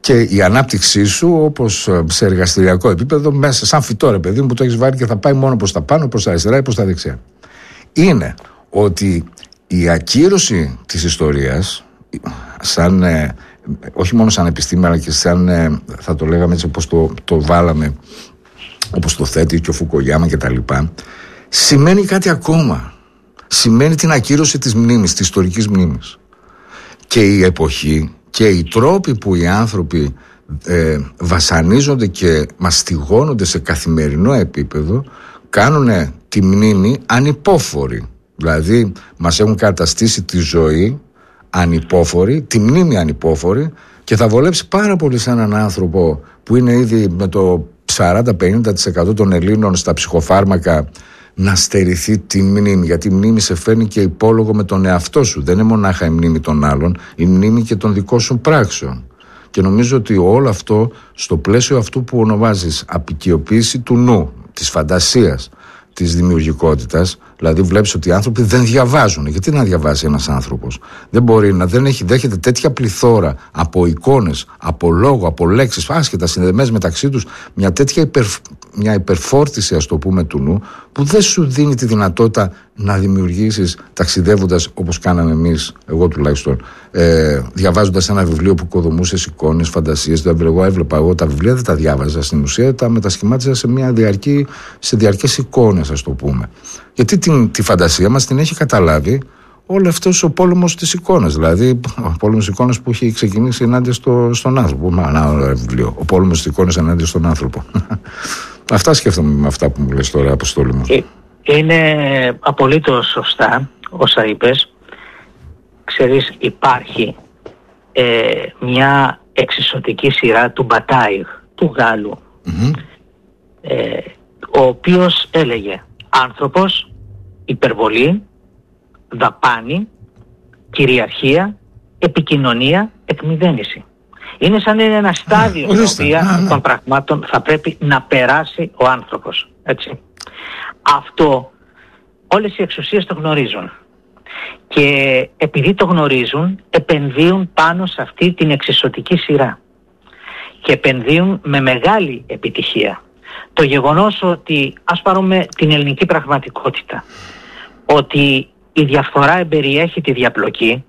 και η ανάπτυξή σου, όπως σε εργαστηριακό επίπεδο, μέσα σαν φυτό, ρε παιδί μου, που το έχεις βάλει και θα πάει μόνο προς τα πάνω, προς τα αριστερά ή προς τα δεξιά. Είναι ότι η ακύρωση της ιστορίας, σαν, ε, όχι μόνο σαν επιστήμη, αλλά και σαν, ε, θα το λέγαμε έτσι όπως το, το βάλαμε, όπως το θέτει και ο Φουκογιάμα και τα λοιπά, σημαίνει κάτι ακόμα. Σημαίνει την ακύρωση της μνήμης, της ιστορικής μνήμης. Και η εποχή και οι τρόποι που οι άνθρωποι ε, βασανίζονται και μαστιγώνονται σε καθημερινό επίπεδο κάνουν τη μνήμη ανυπόφορη. Δηλαδή μας έχουν καταστήσει τη ζωή ανυπόφορη, τη μνήμη ανυπόφορη, και θα βολέψει πάρα πολύ σε έναν άνθρωπο που είναι ήδη με το σαράντα με πενήντα τοις εκατό των Ελλήνων στα ψυχοφάρμακα να στερηθεί τη μνήμη, γιατί η μνήμη σε φέρνει και υπόλογο με τον εαυτό σου. Δεν είναι μονάχα η μνήμη των άλλων, η μνήμη και των δικών σου πράξεων. Και νομίζω ότι όλο αυτό, στο πλαίσιο αυτού που ονομάζεις απικιοποίηση του νου, της φαντασίας, της δημιουργικότητας, δηλαδή βλέπεις ότι οι άνθρωποι δεν διαβάζουν. Γιατί να διαβάσει ένας άνθρωπος? Δεν μπορεί να δεν έχει, δέχεται τέτοια πληθώρα από εικόνες, από λόγο, από λέξεις, άσχετα συνδεδεμένες μεταξύ τους, μια τέτοια υπερ, μια υπερφόρτιση, ας το πούμε, του νου, που δεν σου δίνει τη δυνατότητα να δημιουργήσεις ταξιδεύοντας όπως κάναμε εμείς, εγώ τουλάχιστον, ε, διαβάζοντας ένα βιβλίο που οικοδομούσες εικόνες, φαντασίες. Εγώ έβλεπα, εγώ τα βιβλία δεν τα διάβαζα, στην ουσία τα μετασχημάτιζα σε, μια διαρκή, σε διαρκές εικόνες, ας το πούμε. Γιατί την, τη φαντασία μας την έχει καταλάβει όλο αυτός ο πόλεμος της εικόνας. Δηλαδή, ο πόλεμος της εικόνας που έχει ξεκινήσει ενάντια στο, στον άνθρωπο. Μα, ένα βιβλίο. Ο πόλεμος της εικόνας ενάντια στον άνθρωπο. Αυτά σκέφτομαι με αυτά που μου λες τώρα, Αποστόλη μου. Είναι απολύτως σωστά όσα είπες. Ξέρεις, υπάρχει ε, μια εξισωτική σειρά του Μπατάιγ, του Γάλλου, mm-hmm. ε, ο οποίος έλεγε άνθρωπος, υπερβολή, δαπάνη, κυριαρχία, επικοινωνία, εκμηδένιση. Είναι σαν ένα στάδιο ah, στο οποίο ah, των πραγμάτων θα πρέπει να περάσει ο άνθρωπος. Έτσι. Αυτό όλες οι εξουσίες το γνωρίζουν. Και επειδή το γνωρίζουν, επενδύουν πάνω σε αυτή την εξισωτική σειρά. Και επενδύουν με μεγάλη επιτυχία. Το γεγονός ότι, ας πάρουμε την ελληνική πραγματικότητα, ότι η διαφθορά εμπεριέχει τη διαπλοκή,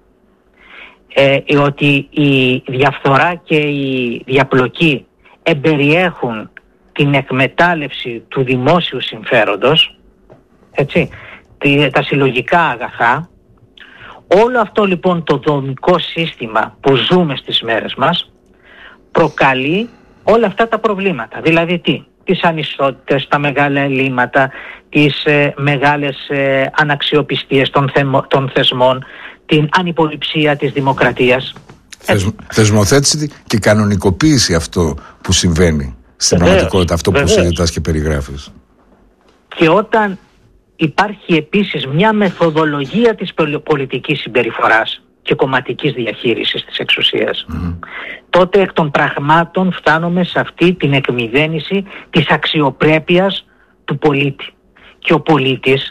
ε, ότι η διαφθορά και η διαπλοκή εμπεριέχουν την εκμετάλλευση του δημόσιου συμφέροντος, έτσι, τα συλλογικά αγαθά. Όλο αυτό λοιπόν το δομικό σύστημα που ζούμε στις μέρες μας προκαλεί όλα αυτά τα προβλήματα. Δηλαδή τι? Τις ανισότητες, τα μεγάλα ελλείμματα, τις ε, μεγάλες ε, αναξιοπιστίες των, θεμο, των θεσμών, την ανυποληψία της δημοκρατίας. Θεσ, θεσμοθέτηση και κανονικοποίηση αυτό που συμβαίνει στην βεβαίως, πραγματικότητα, αυτό που συζητάς και περιγράφεις. Και όταν υπάρχει επίσης μια μεθοδολογία της πολιτικής συμπεριφοράς και κομματικής διαχείρισης της εξουσίας, mm. τότε εκ των πραγμάτων φτάνουμε σε αυτή την εκμηδένιση της αξιοπρέπειας του πολίτη. Και ο πολίτης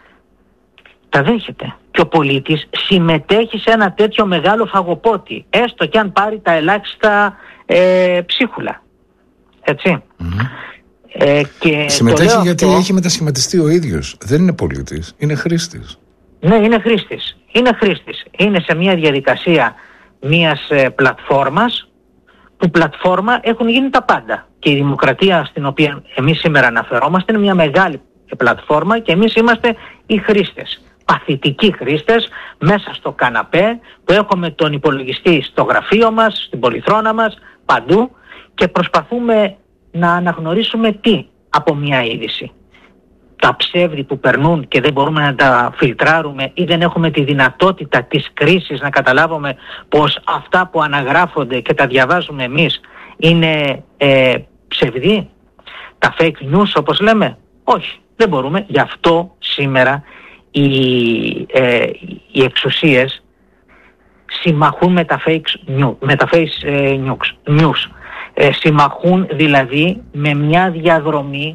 τα δέχεται. Και ο πολίτης συμμετέχει σε ένα τέτοιο μεγάλο φαγοπότη, έστω και αν πάρει τα ελάχιστα ε, ψίχουλα. Έτσι. Mm. Ε, και συμμετέχει γιατί αυτό, έχει μετασχηματιστεί ο ίδιος. Δεν είναι πολίτης, είναι χρήστης. Ναι, είναι χρήστης. Είναι χρήστης. Είναι σε μια διαδικασία μιας ε, πλατφόρμας, που πλατφόρμα έχουν γίνει τα πάντα. Και η δημοκρατία στην οποία εμείς σήμερα αναφερόμαστε είναι μια μεγάλη πλατφόρμα και εμείς είμαστε οι χρήστες. Παθητικοί χρήστες μέσα στο καναπέ που έχουμε τον υπολογιστή στο γραφείο μας, στην πολυθρόνα μας, παντού, και προσπαθούμε να αναγνωρίσουμε τι από μια είδηση. Τα ψεύδη που περνούν και δεν μπορούμε να τα φιλτράρουμε ή δεν έχουμε τη δυνατότητα της κρίσης να καταλάβουμε πως αυτά που αναγράφονται και τα διαβάζουμε εμείς είναι ε, ψευδή. Τα fake news όπως λέμε. Όχι, δεν μπορούμε. Γι' αυτό σήμερα οι, ε, οι εξουσίες συμμαχούν με τα fake news, με τα face ε, news. news. Ε, συμμαχούν δηλαδή με μια διαδρομή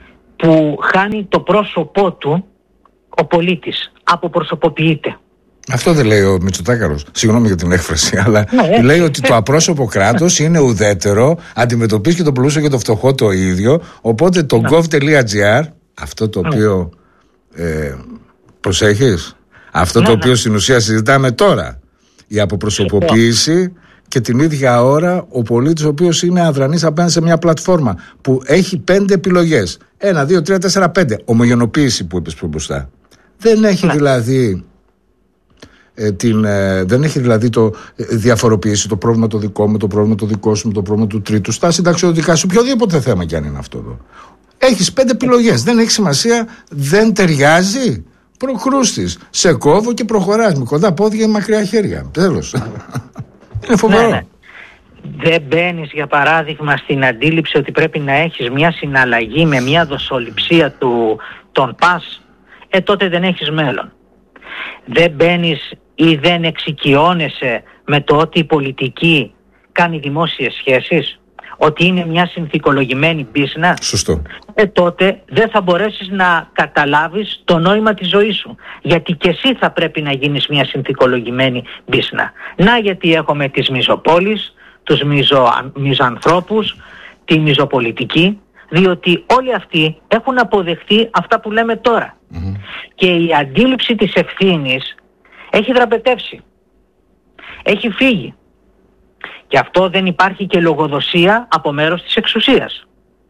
που χάνει το πρόσωπό του ο πολίτης, αποπροσωποποιείται. Αυτό δεν λέει ο Μητσοτάκαρος. Συγγνώμη για την έκφραση, αλλά ναι, λέει ότι το απρόσωπο κράτος είναι ουδέτερο, αντιμετωπίζει και τον πλούσιο και το φτωχό το ίδιο. Οπότε το gov.gr, αυτό το οποίο ε, προσέχεις, αυτό ναι, το οποίο ναι. στην ουσία συζητάμε τώρα, η αποπροσωποποίηση και την ίδια ώρα ο πολίτης ο οποίος είναι αδρανής απέναντι σε μια πλατφόρμα που έχει πέντε επιλογές. Ένα, δύο, τρία, τέσσερα, πέντε. Ομογενοποίηση που είπες πιο μπροστά. Δεν έχει ναι. δηλαδή ε, την, ε, δεν έχει δηλαδή το ε, διαφοροποιήσει το πρόβλημα το δικό μου, το πρόβλημα το δικό σου, το πρόβλημα του τρίτου στα συνταξιοδοτικά σου, οποιοδήποτε θέμα κι αν είναι αυτό εδώ. Έχεις πέντε επιλογές, δεν έχει σημασία, δεν ταιριάζει, προκρούστης, σε κόβω και προχωράς με κοντά πόδια ή μακριά χέρια. Τέλος. Είναι φοβερό. Ναι, ναι. Δεν μπαίνεις για παράδειγμα στην αντίληψη ότι πρέπει να έχεις μια συναλλαγή με μια δοσοληψία του, των ΠΑΣ, ε τότε δεν έχεις μέλλον. Δεν μπαίνεις ή δεν εξοικειώνεσαι με το ότι η πολιτική κάνει δημόσιες σχέσεις, ότι είναι μια συνθηκολογημένη business, σωστό. Ε τότε δεν θα μπορέσεις να καταλάβεις το νόημα της ζωής σου. Γιατί και εσύ θα πρέπει να γίνεις μια συνθηκολογημένη business. Να γιατί έχουμε τις μιζοπόλεις, τους μιζο, μιζανθρώπους, τη μιζοπολιτική, διότι όλοι αυτοί έχουν αποδεχτεί αυτά που λέμε τώρα. Mm-hmm. Και η αντίληψη της ευθύνης έχει δραπετεύσει. Έχει φύγει. Και αυτό δεν υπάρχει και λογοδοσία από μέρος της εξουσίας.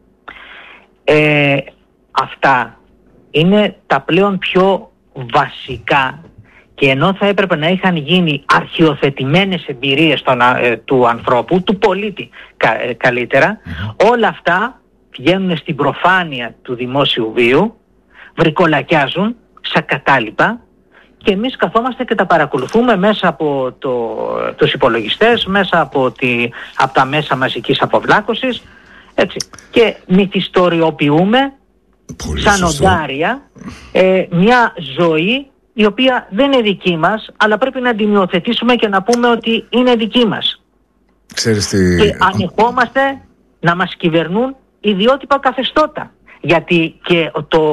Ε, αυτά είναι τα πλέον πιο βασικά, και ενώ θα έπρεπε να είχαν γίνει αρχιοθετημένες εμπειρίες των, ε, του ανθρώπου, του πολίτη κα, ε, καλύτερα, mm-hmm. όλα αυτά βγαίνουν στην προφάνεια του δημόσιου βίου, βρικολακιάζουν σαν κατάλοιπα, και εμείς καθόμαστε και τα παρακολουθούμε μέσα από το, τους υπολογιστές, μέσα από, τη, από τα μέσα μαζικής αποβλάκωσης, έτσι, και μυθιστοριοποιούμε σαν οντάρια ε, μια ζωή η οποία δεν είναι δική μας, αλλά πρέπει να την υιοθετήσουμε και να πούμε ότι είναι δική μας. Ξέρεις τι... Και ανεχόμαστε να μας κυβερνούν ιδιότυπα καθεστώτα. Γιατί και το,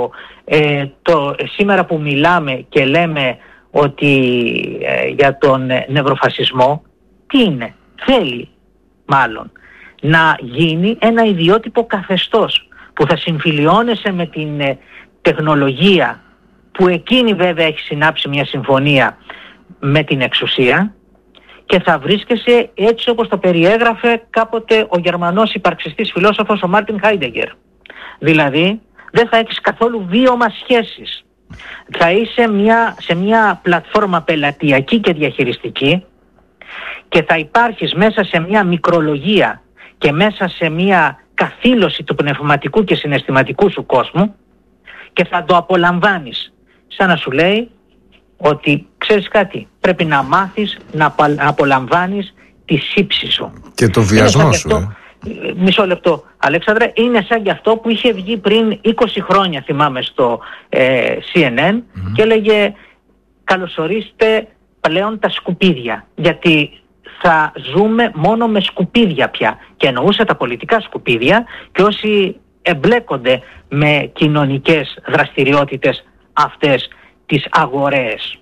ε, το σήμερα που μιλάμε και λέμε ότι ε, για τον νευροφασισμό, τι είναι? Θέλει μάλλον να γίνει ένα ιδιότυπο καθεστώς που θα συμφιλιώνεσαι με την ε, τεχνολογία, που εκείνη βέβαια έχει συνάψει μια συμφωνία με την εξουσία, και θα βρίσκεσαι έτσι όπως το περιέγραφε κάποτε ο Γερμανός υπαρξιστής φιλόσοφος ο Μάρτιν Χάιντεγκερ. Δηλαδή δεν θα έχεις καθόλου βίωμα σχέσεις. Θα είσαι μια, σε μια πλατφόρμα πελατειακή και διαχειριστική, και θα υπάρχεις μέσα σε μια μικρολογία και μέσα σε μια καθήλωση του πνευματικού και συναισθηματικού σου κόσμου, και θα το απολαμβάνεις σαν να σου λέει ότι ξέρεις κάτι, πρέπει να μάθεις να απολαμβάνεις τη σύψη σου. Και το βιασμό σου. Αυτό, ε. Μισό λεπτό, Αλέξανδρε, είναι σαν και αυτό που είχε βγει πριν είκοσι χρόνια, θυμάμαι, στο ε, σι εν εν mm-hmm. και έλεγε καλωσορίστε πλέον τα σκουπίδια, γιατί θα ζούμε μόνο με σκουπίδια πια, και εννοούσε τα πολιτικά σκουπίδια και όσοι εμπλέκονται με κοινωνικές δραστηριότητες αυτές τις αγορές.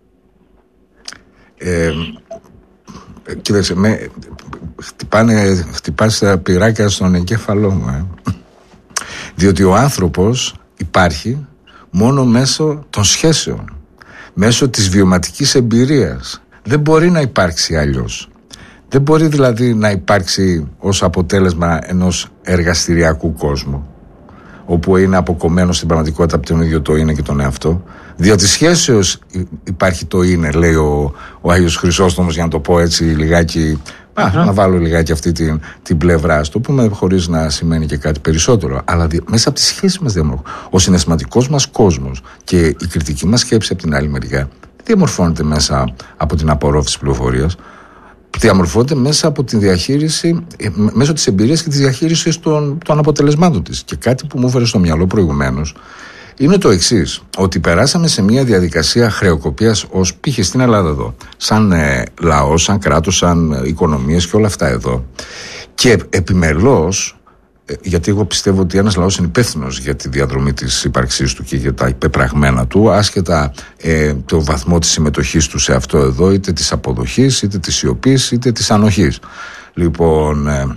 Ε, κοίταξε, με, χτυπάνε, χτυπάς τα πυράκια στον εγκέφαλό μου, ε. Διότι ο άνθρωπος υπάρχει μόνο μέσω των σχέσεων, μέσω της βιωματικής εμπειρίας. Δεν μπορεί να υπάρξει αλλιώς. Δεν μπορεί δηλαδή να υπάρξει ως αποτέλεσμα ενός εργαστηριακού κόσμου, όπου είναι αποκομμένο στην πραγματικότητα από τον ίδιο το είναι και τον εαυτό. Διότι σχέσεως υπάρχει το είναι, λέει ο, ο Άγιος Χρυσόστομος, για να το πω έτσι λιγάκι, α, uh-huh. να βάλω λιγάκι αυτή την, την πλευρά, στο πούμε χωρίς να σημαίνει και κάτι περισσότερο. Αλλά δι, μέσα από τις σχέσεις μας διαμορφώνεται. Ο συναισθηματικός μας κόσμος και η κριτική μας σκέψη από την άλλη μεριά διαμορφώνεται μέσα από την απορρόφηση πληροφορίας. Διαμορφώνεται μέσα από τη διαχείριση, μέσω της εμπειρίας και της διαχείρισης των, των αποτελεσμάτων της. Και κάτι που μου έφερε στο μυαλό προηγουμένως είναι το εξής, ότι περάσαμε σε μια διαδικασία χρεοκοπίας ως π.χ. στην Ελλάδα εδώ, σαν ε, λαός, σαν κράτος, σαν οικονομίες και όλα αυτά εδώ. Και επιμελώς γιατί εγώ πιστεύω ότι ένας λαός είναι υπεύθυνος για τη διαδρομή της ύπαρξής του και για τα υπεπραγμένα του, άσχετα ε, το βαθμό της συμμετοχής του σε αυτό εδώ, είτε της αποδοχής, είτε της σιωπής, είτε της ανοχής. Λοιπόν, ε,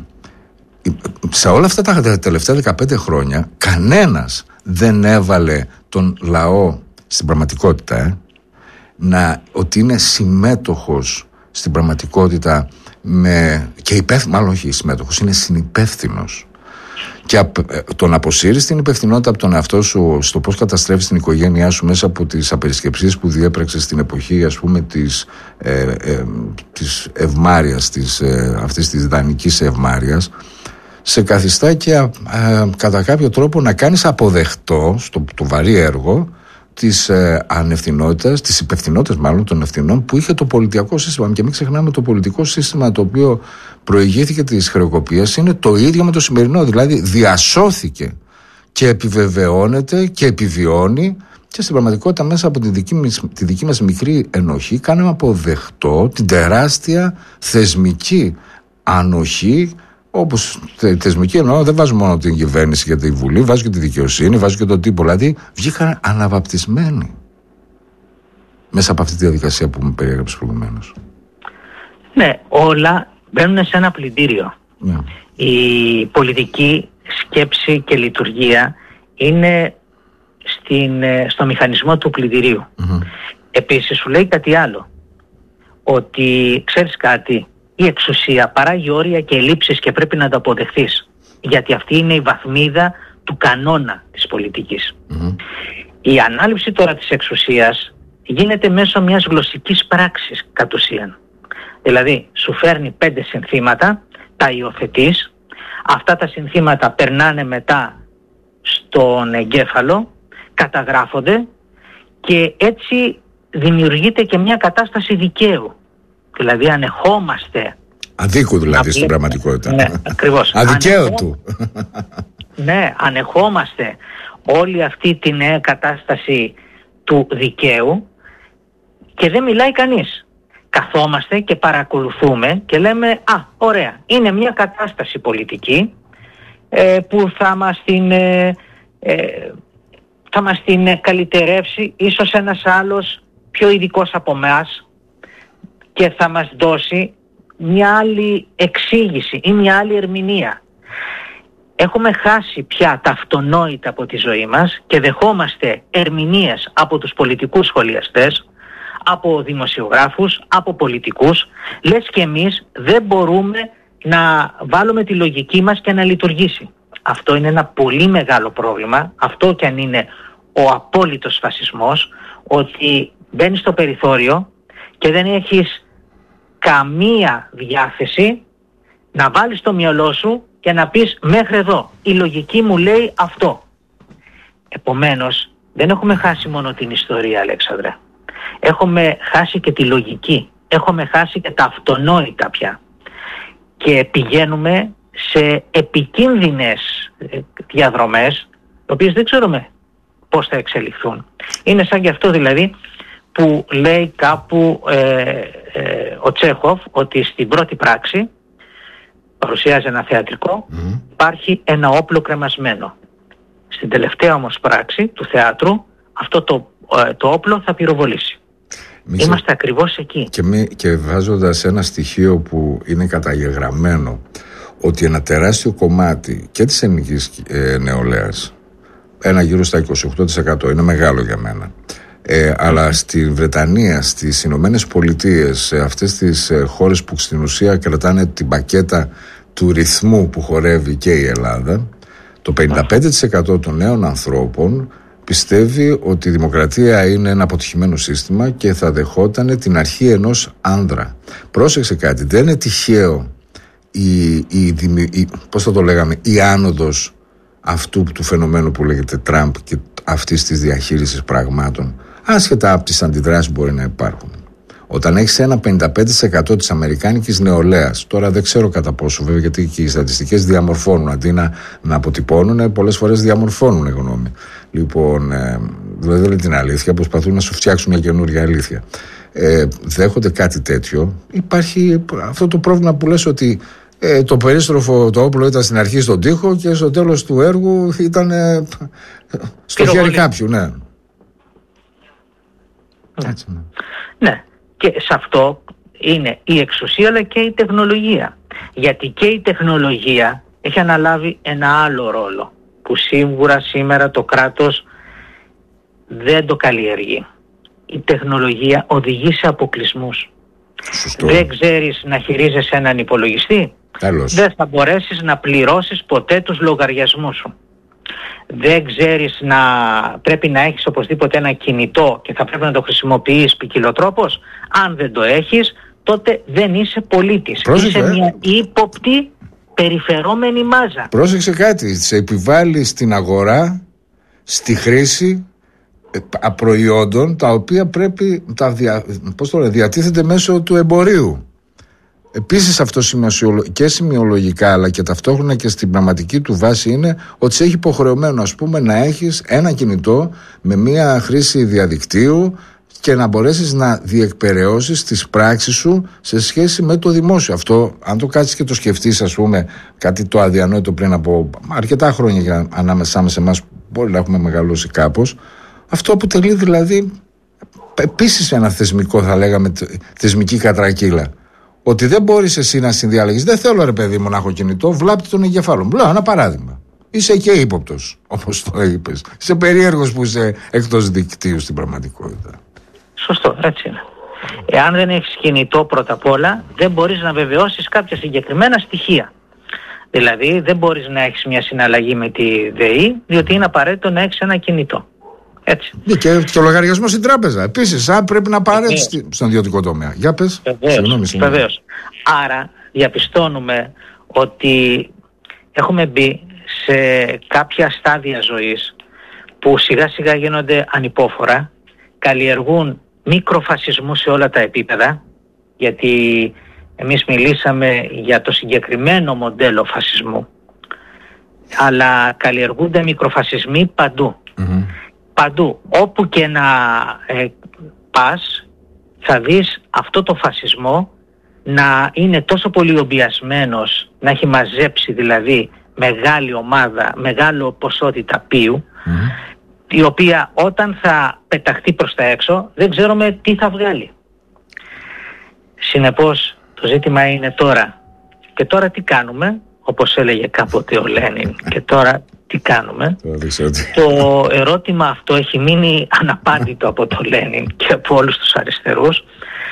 σε όλα αυτά τα τελευταία δεκαπέντε χρόνια κανένας δεν έβαλε τον λαό στην πραγματικότητα ε, να, ότι είναι συμμέτοχος στην πραγματικότητα με, και υπεύθυνος, μάλλον όχι συμμέτοχος, είναι συνυπεύθυνος. Και το να αποσύρεις την υπευθυνότητα από τον εαυτό σου στο πώς καταστρέφεις την οικογένειά σου μέσα από τις απερισκεψίες που διέπραξες στην εποχή, ας πούμε, της, ε, ε, της ευμάρειας, της, ε, αυτής της δανεικής ευμάρειας, σε καθιστά και ε, κατά κάποιο τρόπο να κάνεις αποδεκτό στο το βαρύ έργο της ε, ανευθυνότητας, της υπευθυνότητας μάλλον των ευθυνών που είχε το πολιτικό σύστημα. Και μην ξεχνάμε, το πολιτικό σύστημα το οποίο προηγήθηκε της χρεοκοπίας είναι το ίδιο με το σημερινό. Δηλαδή διασώθηκε και επιβεβαιώνεται και επιβιώνει, και στην πραγματικότητα μέσα από τη δική μας, τη δική μας μικρή ενοχή κάναμε αποδεκτό την τεράστια θεσμική ανοχή. Όπως θεσμική εννοώ, δεν βάζω μόνο την κυβέρνηση και τη Βουλή, βάζω και τη δικαιοσύνη, βάζω και τον τύπο. Δηλαδή βγήκαν αναβαπτισμένοι μέσα από αυτή τη διαδικασία που μου περιέγραψε προηγουμένως. Ναι, όλα μπαίνουν σε ένα πλυντήριο. Yeah. Η πολιτική σκέψη και λειτουργία είναι στην, στο μηχανισμό του πλυντηρίου. Mm-hmm. Επίσης σου λέει κάτι άλλο, ότι ξέρεις κάτι, η εξουσία παράγει όρια και ελλείψεις και πρέπει να τα αποδεχθείς, γιατί αυτή είναι η βαθμίδα του κανόνα της πολιτικής. Mm-hmm. Η ανάληψη τώρα της εξουσίας γίνεται μέσω μιας γλωσσικής πράξης κατ' ουσίαν. Δηλαδή σου φέρνει πέντε συνθήματα, τα υιοθετείς, αυτά τα συνθήματα περνάνε μετά στον εγκέφαλο, καταγράφονται και έτσι δημιουργείται και μια κατάσταση δικαίου. Δηλαδή ανεχόμαστε. Αδίκου δηλαδή στην πραγματικότητα. Ναι, ακριβώς. Αδικαίωτου. Ναι, ανεχόμαστε όλη αυτή την νέα κατάσταση του δικαίου και δεν μιλάει κανείς. Καθόμαστε και παρακολουθούμε και λέμε, α, ωραία, είναι μια κατάσταση πολιτική ε, που θα μας την, ε, ε, θα μας την καλυτερεύσει ίσως ένας άλλος πιο ειδικός από εμάς και θα μας δώσει μια άλλη εξήγηση ή μια άλλη ερμηνεία. Έχουμε χάσει πια τα αυτονόητα από τη ζωή μας και δεχόμαστε ερμηνείες από τους πολιτικούς σχολιαστές, από δημοσιογράφους, από πολιτικούς, λες και εμείς δεν μπορούμε να βάλουμε τη λογική μας και να λειτουργήσει. Αυτό είναι ένα πολύ μεγάλο πρόβλημα, αυτό κι αν είναι ο απόλυτος φασισμός, ότι μπαίνεις στο περιθώριο και δεν έχεις καμία διάθεση να βάλεις το μυαλό σου και να πεις μέχρι εδώ, η λογική μου λέει αυτό. Επομένως, δεν έχουμε χάσει μόνο την ιστορία, Αλέξανδρε. Έχουμε χάσει και τη λογική. Έχουμε χάσει και τα αυτονόητα πια. Και πηγαίνουμε σε επικίνδυνες διαδρομές, οι οποίες δεν ξέρουμε πώς θα εξελιχθούν. Είναι σαν και αυτό δηλαδή που λέει κάπου ε, ε, ο Τσέχοφ, ότι στην πρώτη πράξη, παρουσιάζει ένα θεατρικό, mm. υπάρχει ένα όπλο κρεμασμένο. Στην τελευταία όμως πράξη του θεάτρου, αυτό το, ε, το όπλο θα πυροβολήσει. Μη Είμαστε σε... ακριβώς εκεί. Και, μη, και βάζοντας ένα στοιχείο που είναι καταγεγραμμένο, ότι ένα τεράστιο κομμάτι και της ελληνικής ε, νεολαίας, ένα γύρω στα είκοσι οκτώ τοις εκατό, είναι μεγάλο για μένα, ε, αλλά στη Βρετανία, στις Ηνωμένες Πολιτείες, σε αυτές τις ε, χώρες που στην ουσία κρατάνε την πακέτα του ρυθμού που χορεύει και η Ελλάδα, το πενήντα πέντε τοις εκατό των νέων ανθρώπων πιστεύει ότι η δημοκρατία είναι ένα αποτυχημένο σύστημα και θα δεχόταν την αρχή ενός άνδρα. Πρόσεξε κάτι, δεν είναι τυχαίο η, η, η, πώς θα το λέγαμε, η άνοδος αυτού του φαινομένου που λέγεται Τραμπ και αυτής της διαχείρισης πραγμάτων, άσχετα από τις αντιδράσεις που μπορεί να υπάρχουν. Όταν έχεις ένα πενήντα πέντε τοις εκατό της αμερικάνικης νεολαίας, τώρα δεν ξέρω κατά πόσο βέβαια, γιατί και οι στατιστικές διαμορφώνουν, αντί να, να αποτυπώνουν, πολλές φορές διαμορφώνουν γνώμη. Λοιπόν, ε, δηλαδή δεν είναι την αλήθεια, προσπαθούν να σου φτιάξουν μια καινούργια αλήθεια. Ε, δέχονται κάτι τέτοιο. Υπάρχει αυτό το πρόβλημα που λες ότι ε, το περίστροφο το όπλο ήταν στην αρχή στον τοίχο και στο τέλος του έργου ήταν ε, στο χέρι κάποιου, ναι. Ναι. Έτσι, ναι. Ναι, και σε αυτό είναι η εξουσία αλλά και η τεχνολογία. Γιατί και η τεχνολογία έχει αναλάβει ένα άλλο ρόλο που σίγουρα σήμερα το κράτος δεν το καλλιεργεί. Η τεχνολογία οδηγεί σε αποκλεισμούς. Σωστό. Δεν ξέρεις να χειρίζεσαι έναν υπολογιστή. Τέλος. Δεν θα μπορέσεις να πληρώσεις ποτέ τους λογαριασμούς σου. Δεν ξέρεις να πρέπει να έχεις οπωσδήποτε ένα κινητό και θα πρέπει να το χρησιμοποιείς ποικιλοτρόπως. Αν δεν το έχεις, τότε δεν είσαι πολίτης. Πρόσεξε, είσαι ε. μια ύποπτη περιφερόμενη μάζα. Πρόσεξε κάτι, σε επιβάλλει στην αγορά, στη χρήση προϊόντων τα οποία πρέπει τα δια, πώς το λένε, διατίθεται μέσω του εμπορίου. Επίσης αυτό και σημειολογικά αλλά και ταυτόχρονα και στην πραγματική του βάση είναι ότι σε έχει υποχρεωμένο, ας πούμε, να έχεις ένα κινητό με μια χρήση διαδικτύου και να μπορέσεις να διεκπεραιώσεις τις πράξεις σου σε σχέση με το δημόσιο. Αυτό, αν το κάτσεις και το σκεφτείς, ας πούμε, κάτι το αδιανόητο πριν από αρκετά χρόνια για, ανάμεσά σε εμάς, μπορεί να έχουμε μεγαλώσει κάπως, αυτό αποτελεί δηλαδή επίσης ένα θεσμικό, θα λέγαμε, θεσμική κατρακύλα. Ότι δεν μπορείς εσύ να συνδιαλέγεις. Δεν θέλω, ρε παιδί μου, να έχω κινητό, βλάπτει τον εγκεφάλο μου. Λέω ένα παράδειγμα. Είσαι και ύποπτος, όπως το είπες. Είσαι περίεργος που είσαι εκτός δικτύου στην πραγματικότητα. Σωστό, έτσι είναι. Εάν δεν έχεις κινητό πρώτα απ' όλα, δεν μπορείς να βεβαιώσεις κάποια συγκεκριμένα στοιχεία. Δηλαδή δεν μπορείς να έχεις μια συναλλαγή με τη ΔΕΗ, διότι είναι απαραίτητο να έχεις ένα κινητό. Έτσι. Και, και ο λογαριασμός στην τράπεζα. Επίσης, αν πρέπει να πάρεις στον ιδιωτικό τομέα. Για πες. Βεβαίως, βεβαίως. Άρα διαπιστώνουμε ότι έχουμε μπει σε κάποια στάδια ζωής που σιγά σιγά γίνονται ανυπόφορα, καλλιεργούν μικροφασισμού σε όλα τα επίπεδα, γιατί εμείς μιλήσαμε για το συγκεκριμένο μοντέλο φασισμού, αλλά καλλιεργούνται μικροφασισμοί παντού. Mm-hmm. Παντού. Όπου και να ε, πας, θα δεις αυτό το φασισμό να είναι τόσο πολύ ομπιασμένος, να έχει μαζέψει δηλαδή μεγάλη ομάδα, μεγάλο ποσότητα πίου, mm-hmm. η οποία όταν θα πεταχτεί προς τα έξω δεν ξέρουμε τι θα βγάλει. Συνεπώς το ζήτημα είναι τώρα. Και τώρα τι κάνουμε, όπως έλεγε κάποτε ο Λένιν, και τώρα τι κάνουμε. Το ερώτημα αυτό έχει μείνει αναπάντητο από τον Λένιν και από όλους τους αριστερούς,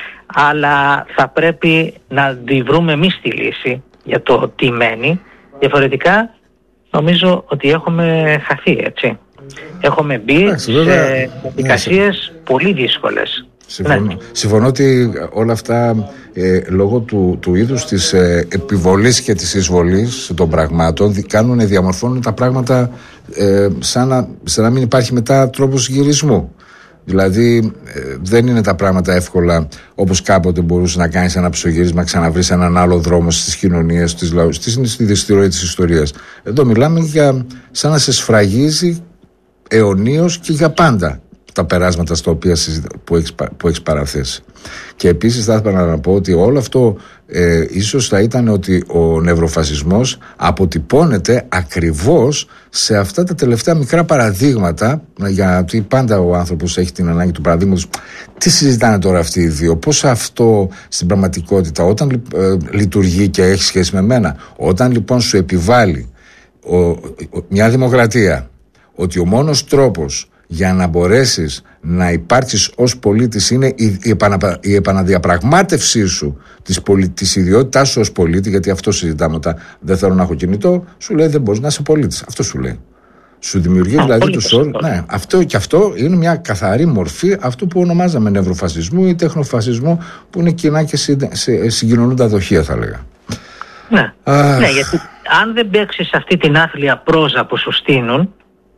αλλά θα πρέπει να αντιβρούμε εμείς τη λύση για το τι μένει. Διαφορετικά νομίζω ότι έχουμε χαθεί, έτσι. Έχουμε μπει Άξι, σε διαδικασίες ναι, πολύ δύσκολες. Συμφωνώ, ναι. Συμφωνώ ότι όλα αυτά ε, λόγω του, του είδους της ε, επιβολής και της εισβολής των πραγμάτων κάνουν, διαμορφώνουν τα πράγματα ε, σαν, να, σαν να μην υπάρχει μετά τρόπος γυρισμού. Δηλαδή ε, δεν είναι τα πράγματα εύκολα όπως κάποτε μπορούσε να κάνεις ένα ψωγύρισμα, ξαναβρεις έναν άλλο δρόμο στις κοινωνίες, στις λαούς, στη δυστηροή της ιστορίας. Εδώ μιλάμε για σαν να σε σφραγίζει αιωνίως και για πάντα τα περάσματα στα οποία που έχεις, που έχεις παραθέσει. Και επίσης θα ήθελα να πω ότι όλο αυτό ε, ίσως θα ήταν ότι ο νευροφασισμός αποτυπώνεται ακριβώς σε αυτά τα τελευταία μικρά παραδείγματα, γιατί πάντα ο άνθρωπος έχει την ανάγκη του παραδείγματος. Τι συζητάνε τώρα αυτοί οι δύο, πώς αυτό στην πραγματικότητα όταν ε, λειτουργεί και έχει σχέση με μένα, όταν λοιπόν σου επιβάλλει ο, ο, μια δημοκρατία ότι ο μόνος τρόπος για να μπορέσεις να υπάρξεις ως πολίτης είναι η, η, επανα, η επαναδιαπραγμάτευσή σου της, πολι, της ιδιότητάς σου ως πολίτη, γιατί αυτό συζητάμε όταν δεν θέλω να έχω κινητό, σου λέει δεν μπορείς να είσαι πολίτης. Αυτό σου λέει. Σου δημιουργεί δηλαδή τους όρους. Ναι, αυτό και αυτό είναι μια καθαρή μορφή αυτού που ονομάζαμε νευροφασισμού ή τεχνοφασισμού, που είναι κοινά και συγκοινωνούντα δοχεία, θα λέγα. Ναι, Αχ. ναι, γιατί αν δεν παίξεις αυτή την άθλια πρόζα που σου στείνουν,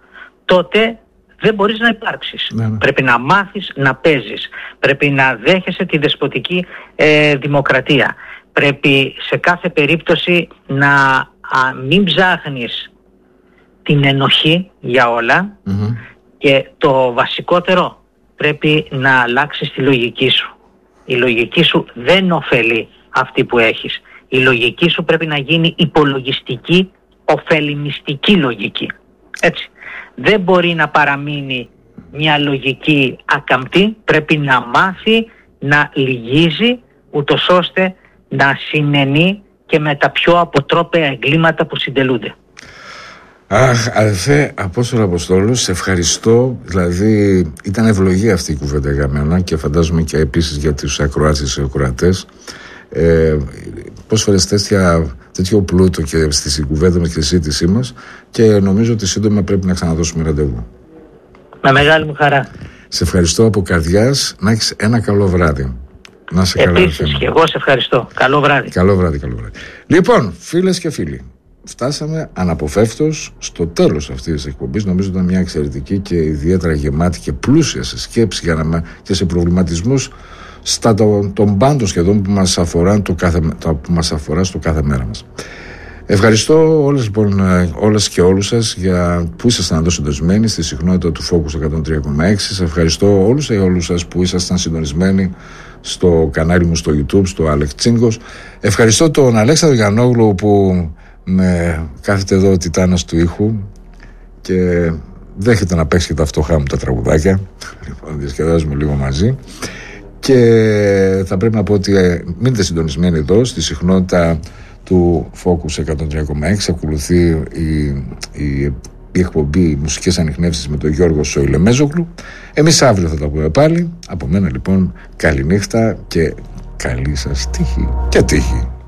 τότε δεν μπορείς να υπάρξεις. Ναι, ναι. Πρέπει να μάθεις να παίζεις. Πρέπει να δέχεσαι τη δεσποτική ε, δημοκρατία. Πρέπει σε κάθε περίπτωση να α, μην ψάχνεις την ενοχή για όλα, mm-hmm. και το βασικότερο, πρέπει να αλλάξεις τη λογική σου. Η λογική σου δεν ωφελεί αυτή που έχεις. Η λογική σου πρέπει να γίνει υπολογιστική, ωφελημιστική λογική. Έτσι. Δεν μπορεί να παραμείνει μια λογική ακαμπτή, πρέπει να μάθει να λυγίζει, ούτως ώστε να συνενεί και με τα πιο αποτρόπαια εγκλήματα που συντελούνται. Αχ, αδελφέ Απόστολο Αποστόλου, σε ευχαριστώ. Δηλαδή ήταν ευλογία αυτή η κουβέντα για μένα και φαντάζομαι και επίσης για τους ακροάτες και ακροατές. Ε, Πόσες φορές τέτοιο πλούτο και στη κουβέντα μας και στη συζήτησή μας, και νομίζω ότι σύντομα πρέπει να ξαναδώσουμε ραντεβού. Με μεγάλη μου χαρά. Σε ευχαριστώ από καρδιάς. Να έχεις ένα καλό βράδυ. Να σε καλά. Επίσης και εγώ σε ευχαριστώ. Καλό βράδυ. Καλό βράδυ, καλό βράδυ. Λοιπόν, φίλες και φίλοι, φτάσαμε αναποφεύκτως στο τέλος αυτής της εκπομπής. Νομίζω ήταν μια εξαιρετική και ιδιαίτερα γεμάτη και πλούσια σε σκέψη για να, και σε προβληματισμούς στα των, των πάντων σχεδόν που μας αφορά, το κάθε, το, που μας αφορά στο κάθε μέρα μας. Ευχαριστώ όλες, λοιπόν, όλες και όλους σας για που ήσασταν εδώ συντονισμένοι στη συχνότητα του Focus εκατόν τρία κόμμα έξι. Σας ευχαριστώ όλους και όλους σας που ήσασταν συντονισμένοι στο κανάλι μου στο YouTube, στο Άλεξ Τσίγκος. Ευχαριστώ τον Αλέξανδρο Γιαννόγλου που με κάθεται εδώ ο τιτάνας του ήχου και δέχεται να παίξει και τα φτωχά μου τα τραγουδάκια. Λοιπόν, διασκεδάζουμε λίγο μαζί. Και θα πρέπει να πω ότι μείνετε συντονισμένοι εδώ στη συχνότητα του Focus εκατόν τρία κόμμα έξι. Ακολουθεί η, η, η εκπομπή Μουσικές Ανιχνεύσεις με τον Γιώργο Σοηλεμέζογλου. Εμείς αύριο θα τα πούμε πάλι. Από μένα λοιπόν καληνύχτα και καλή σας τύχη και τύχη.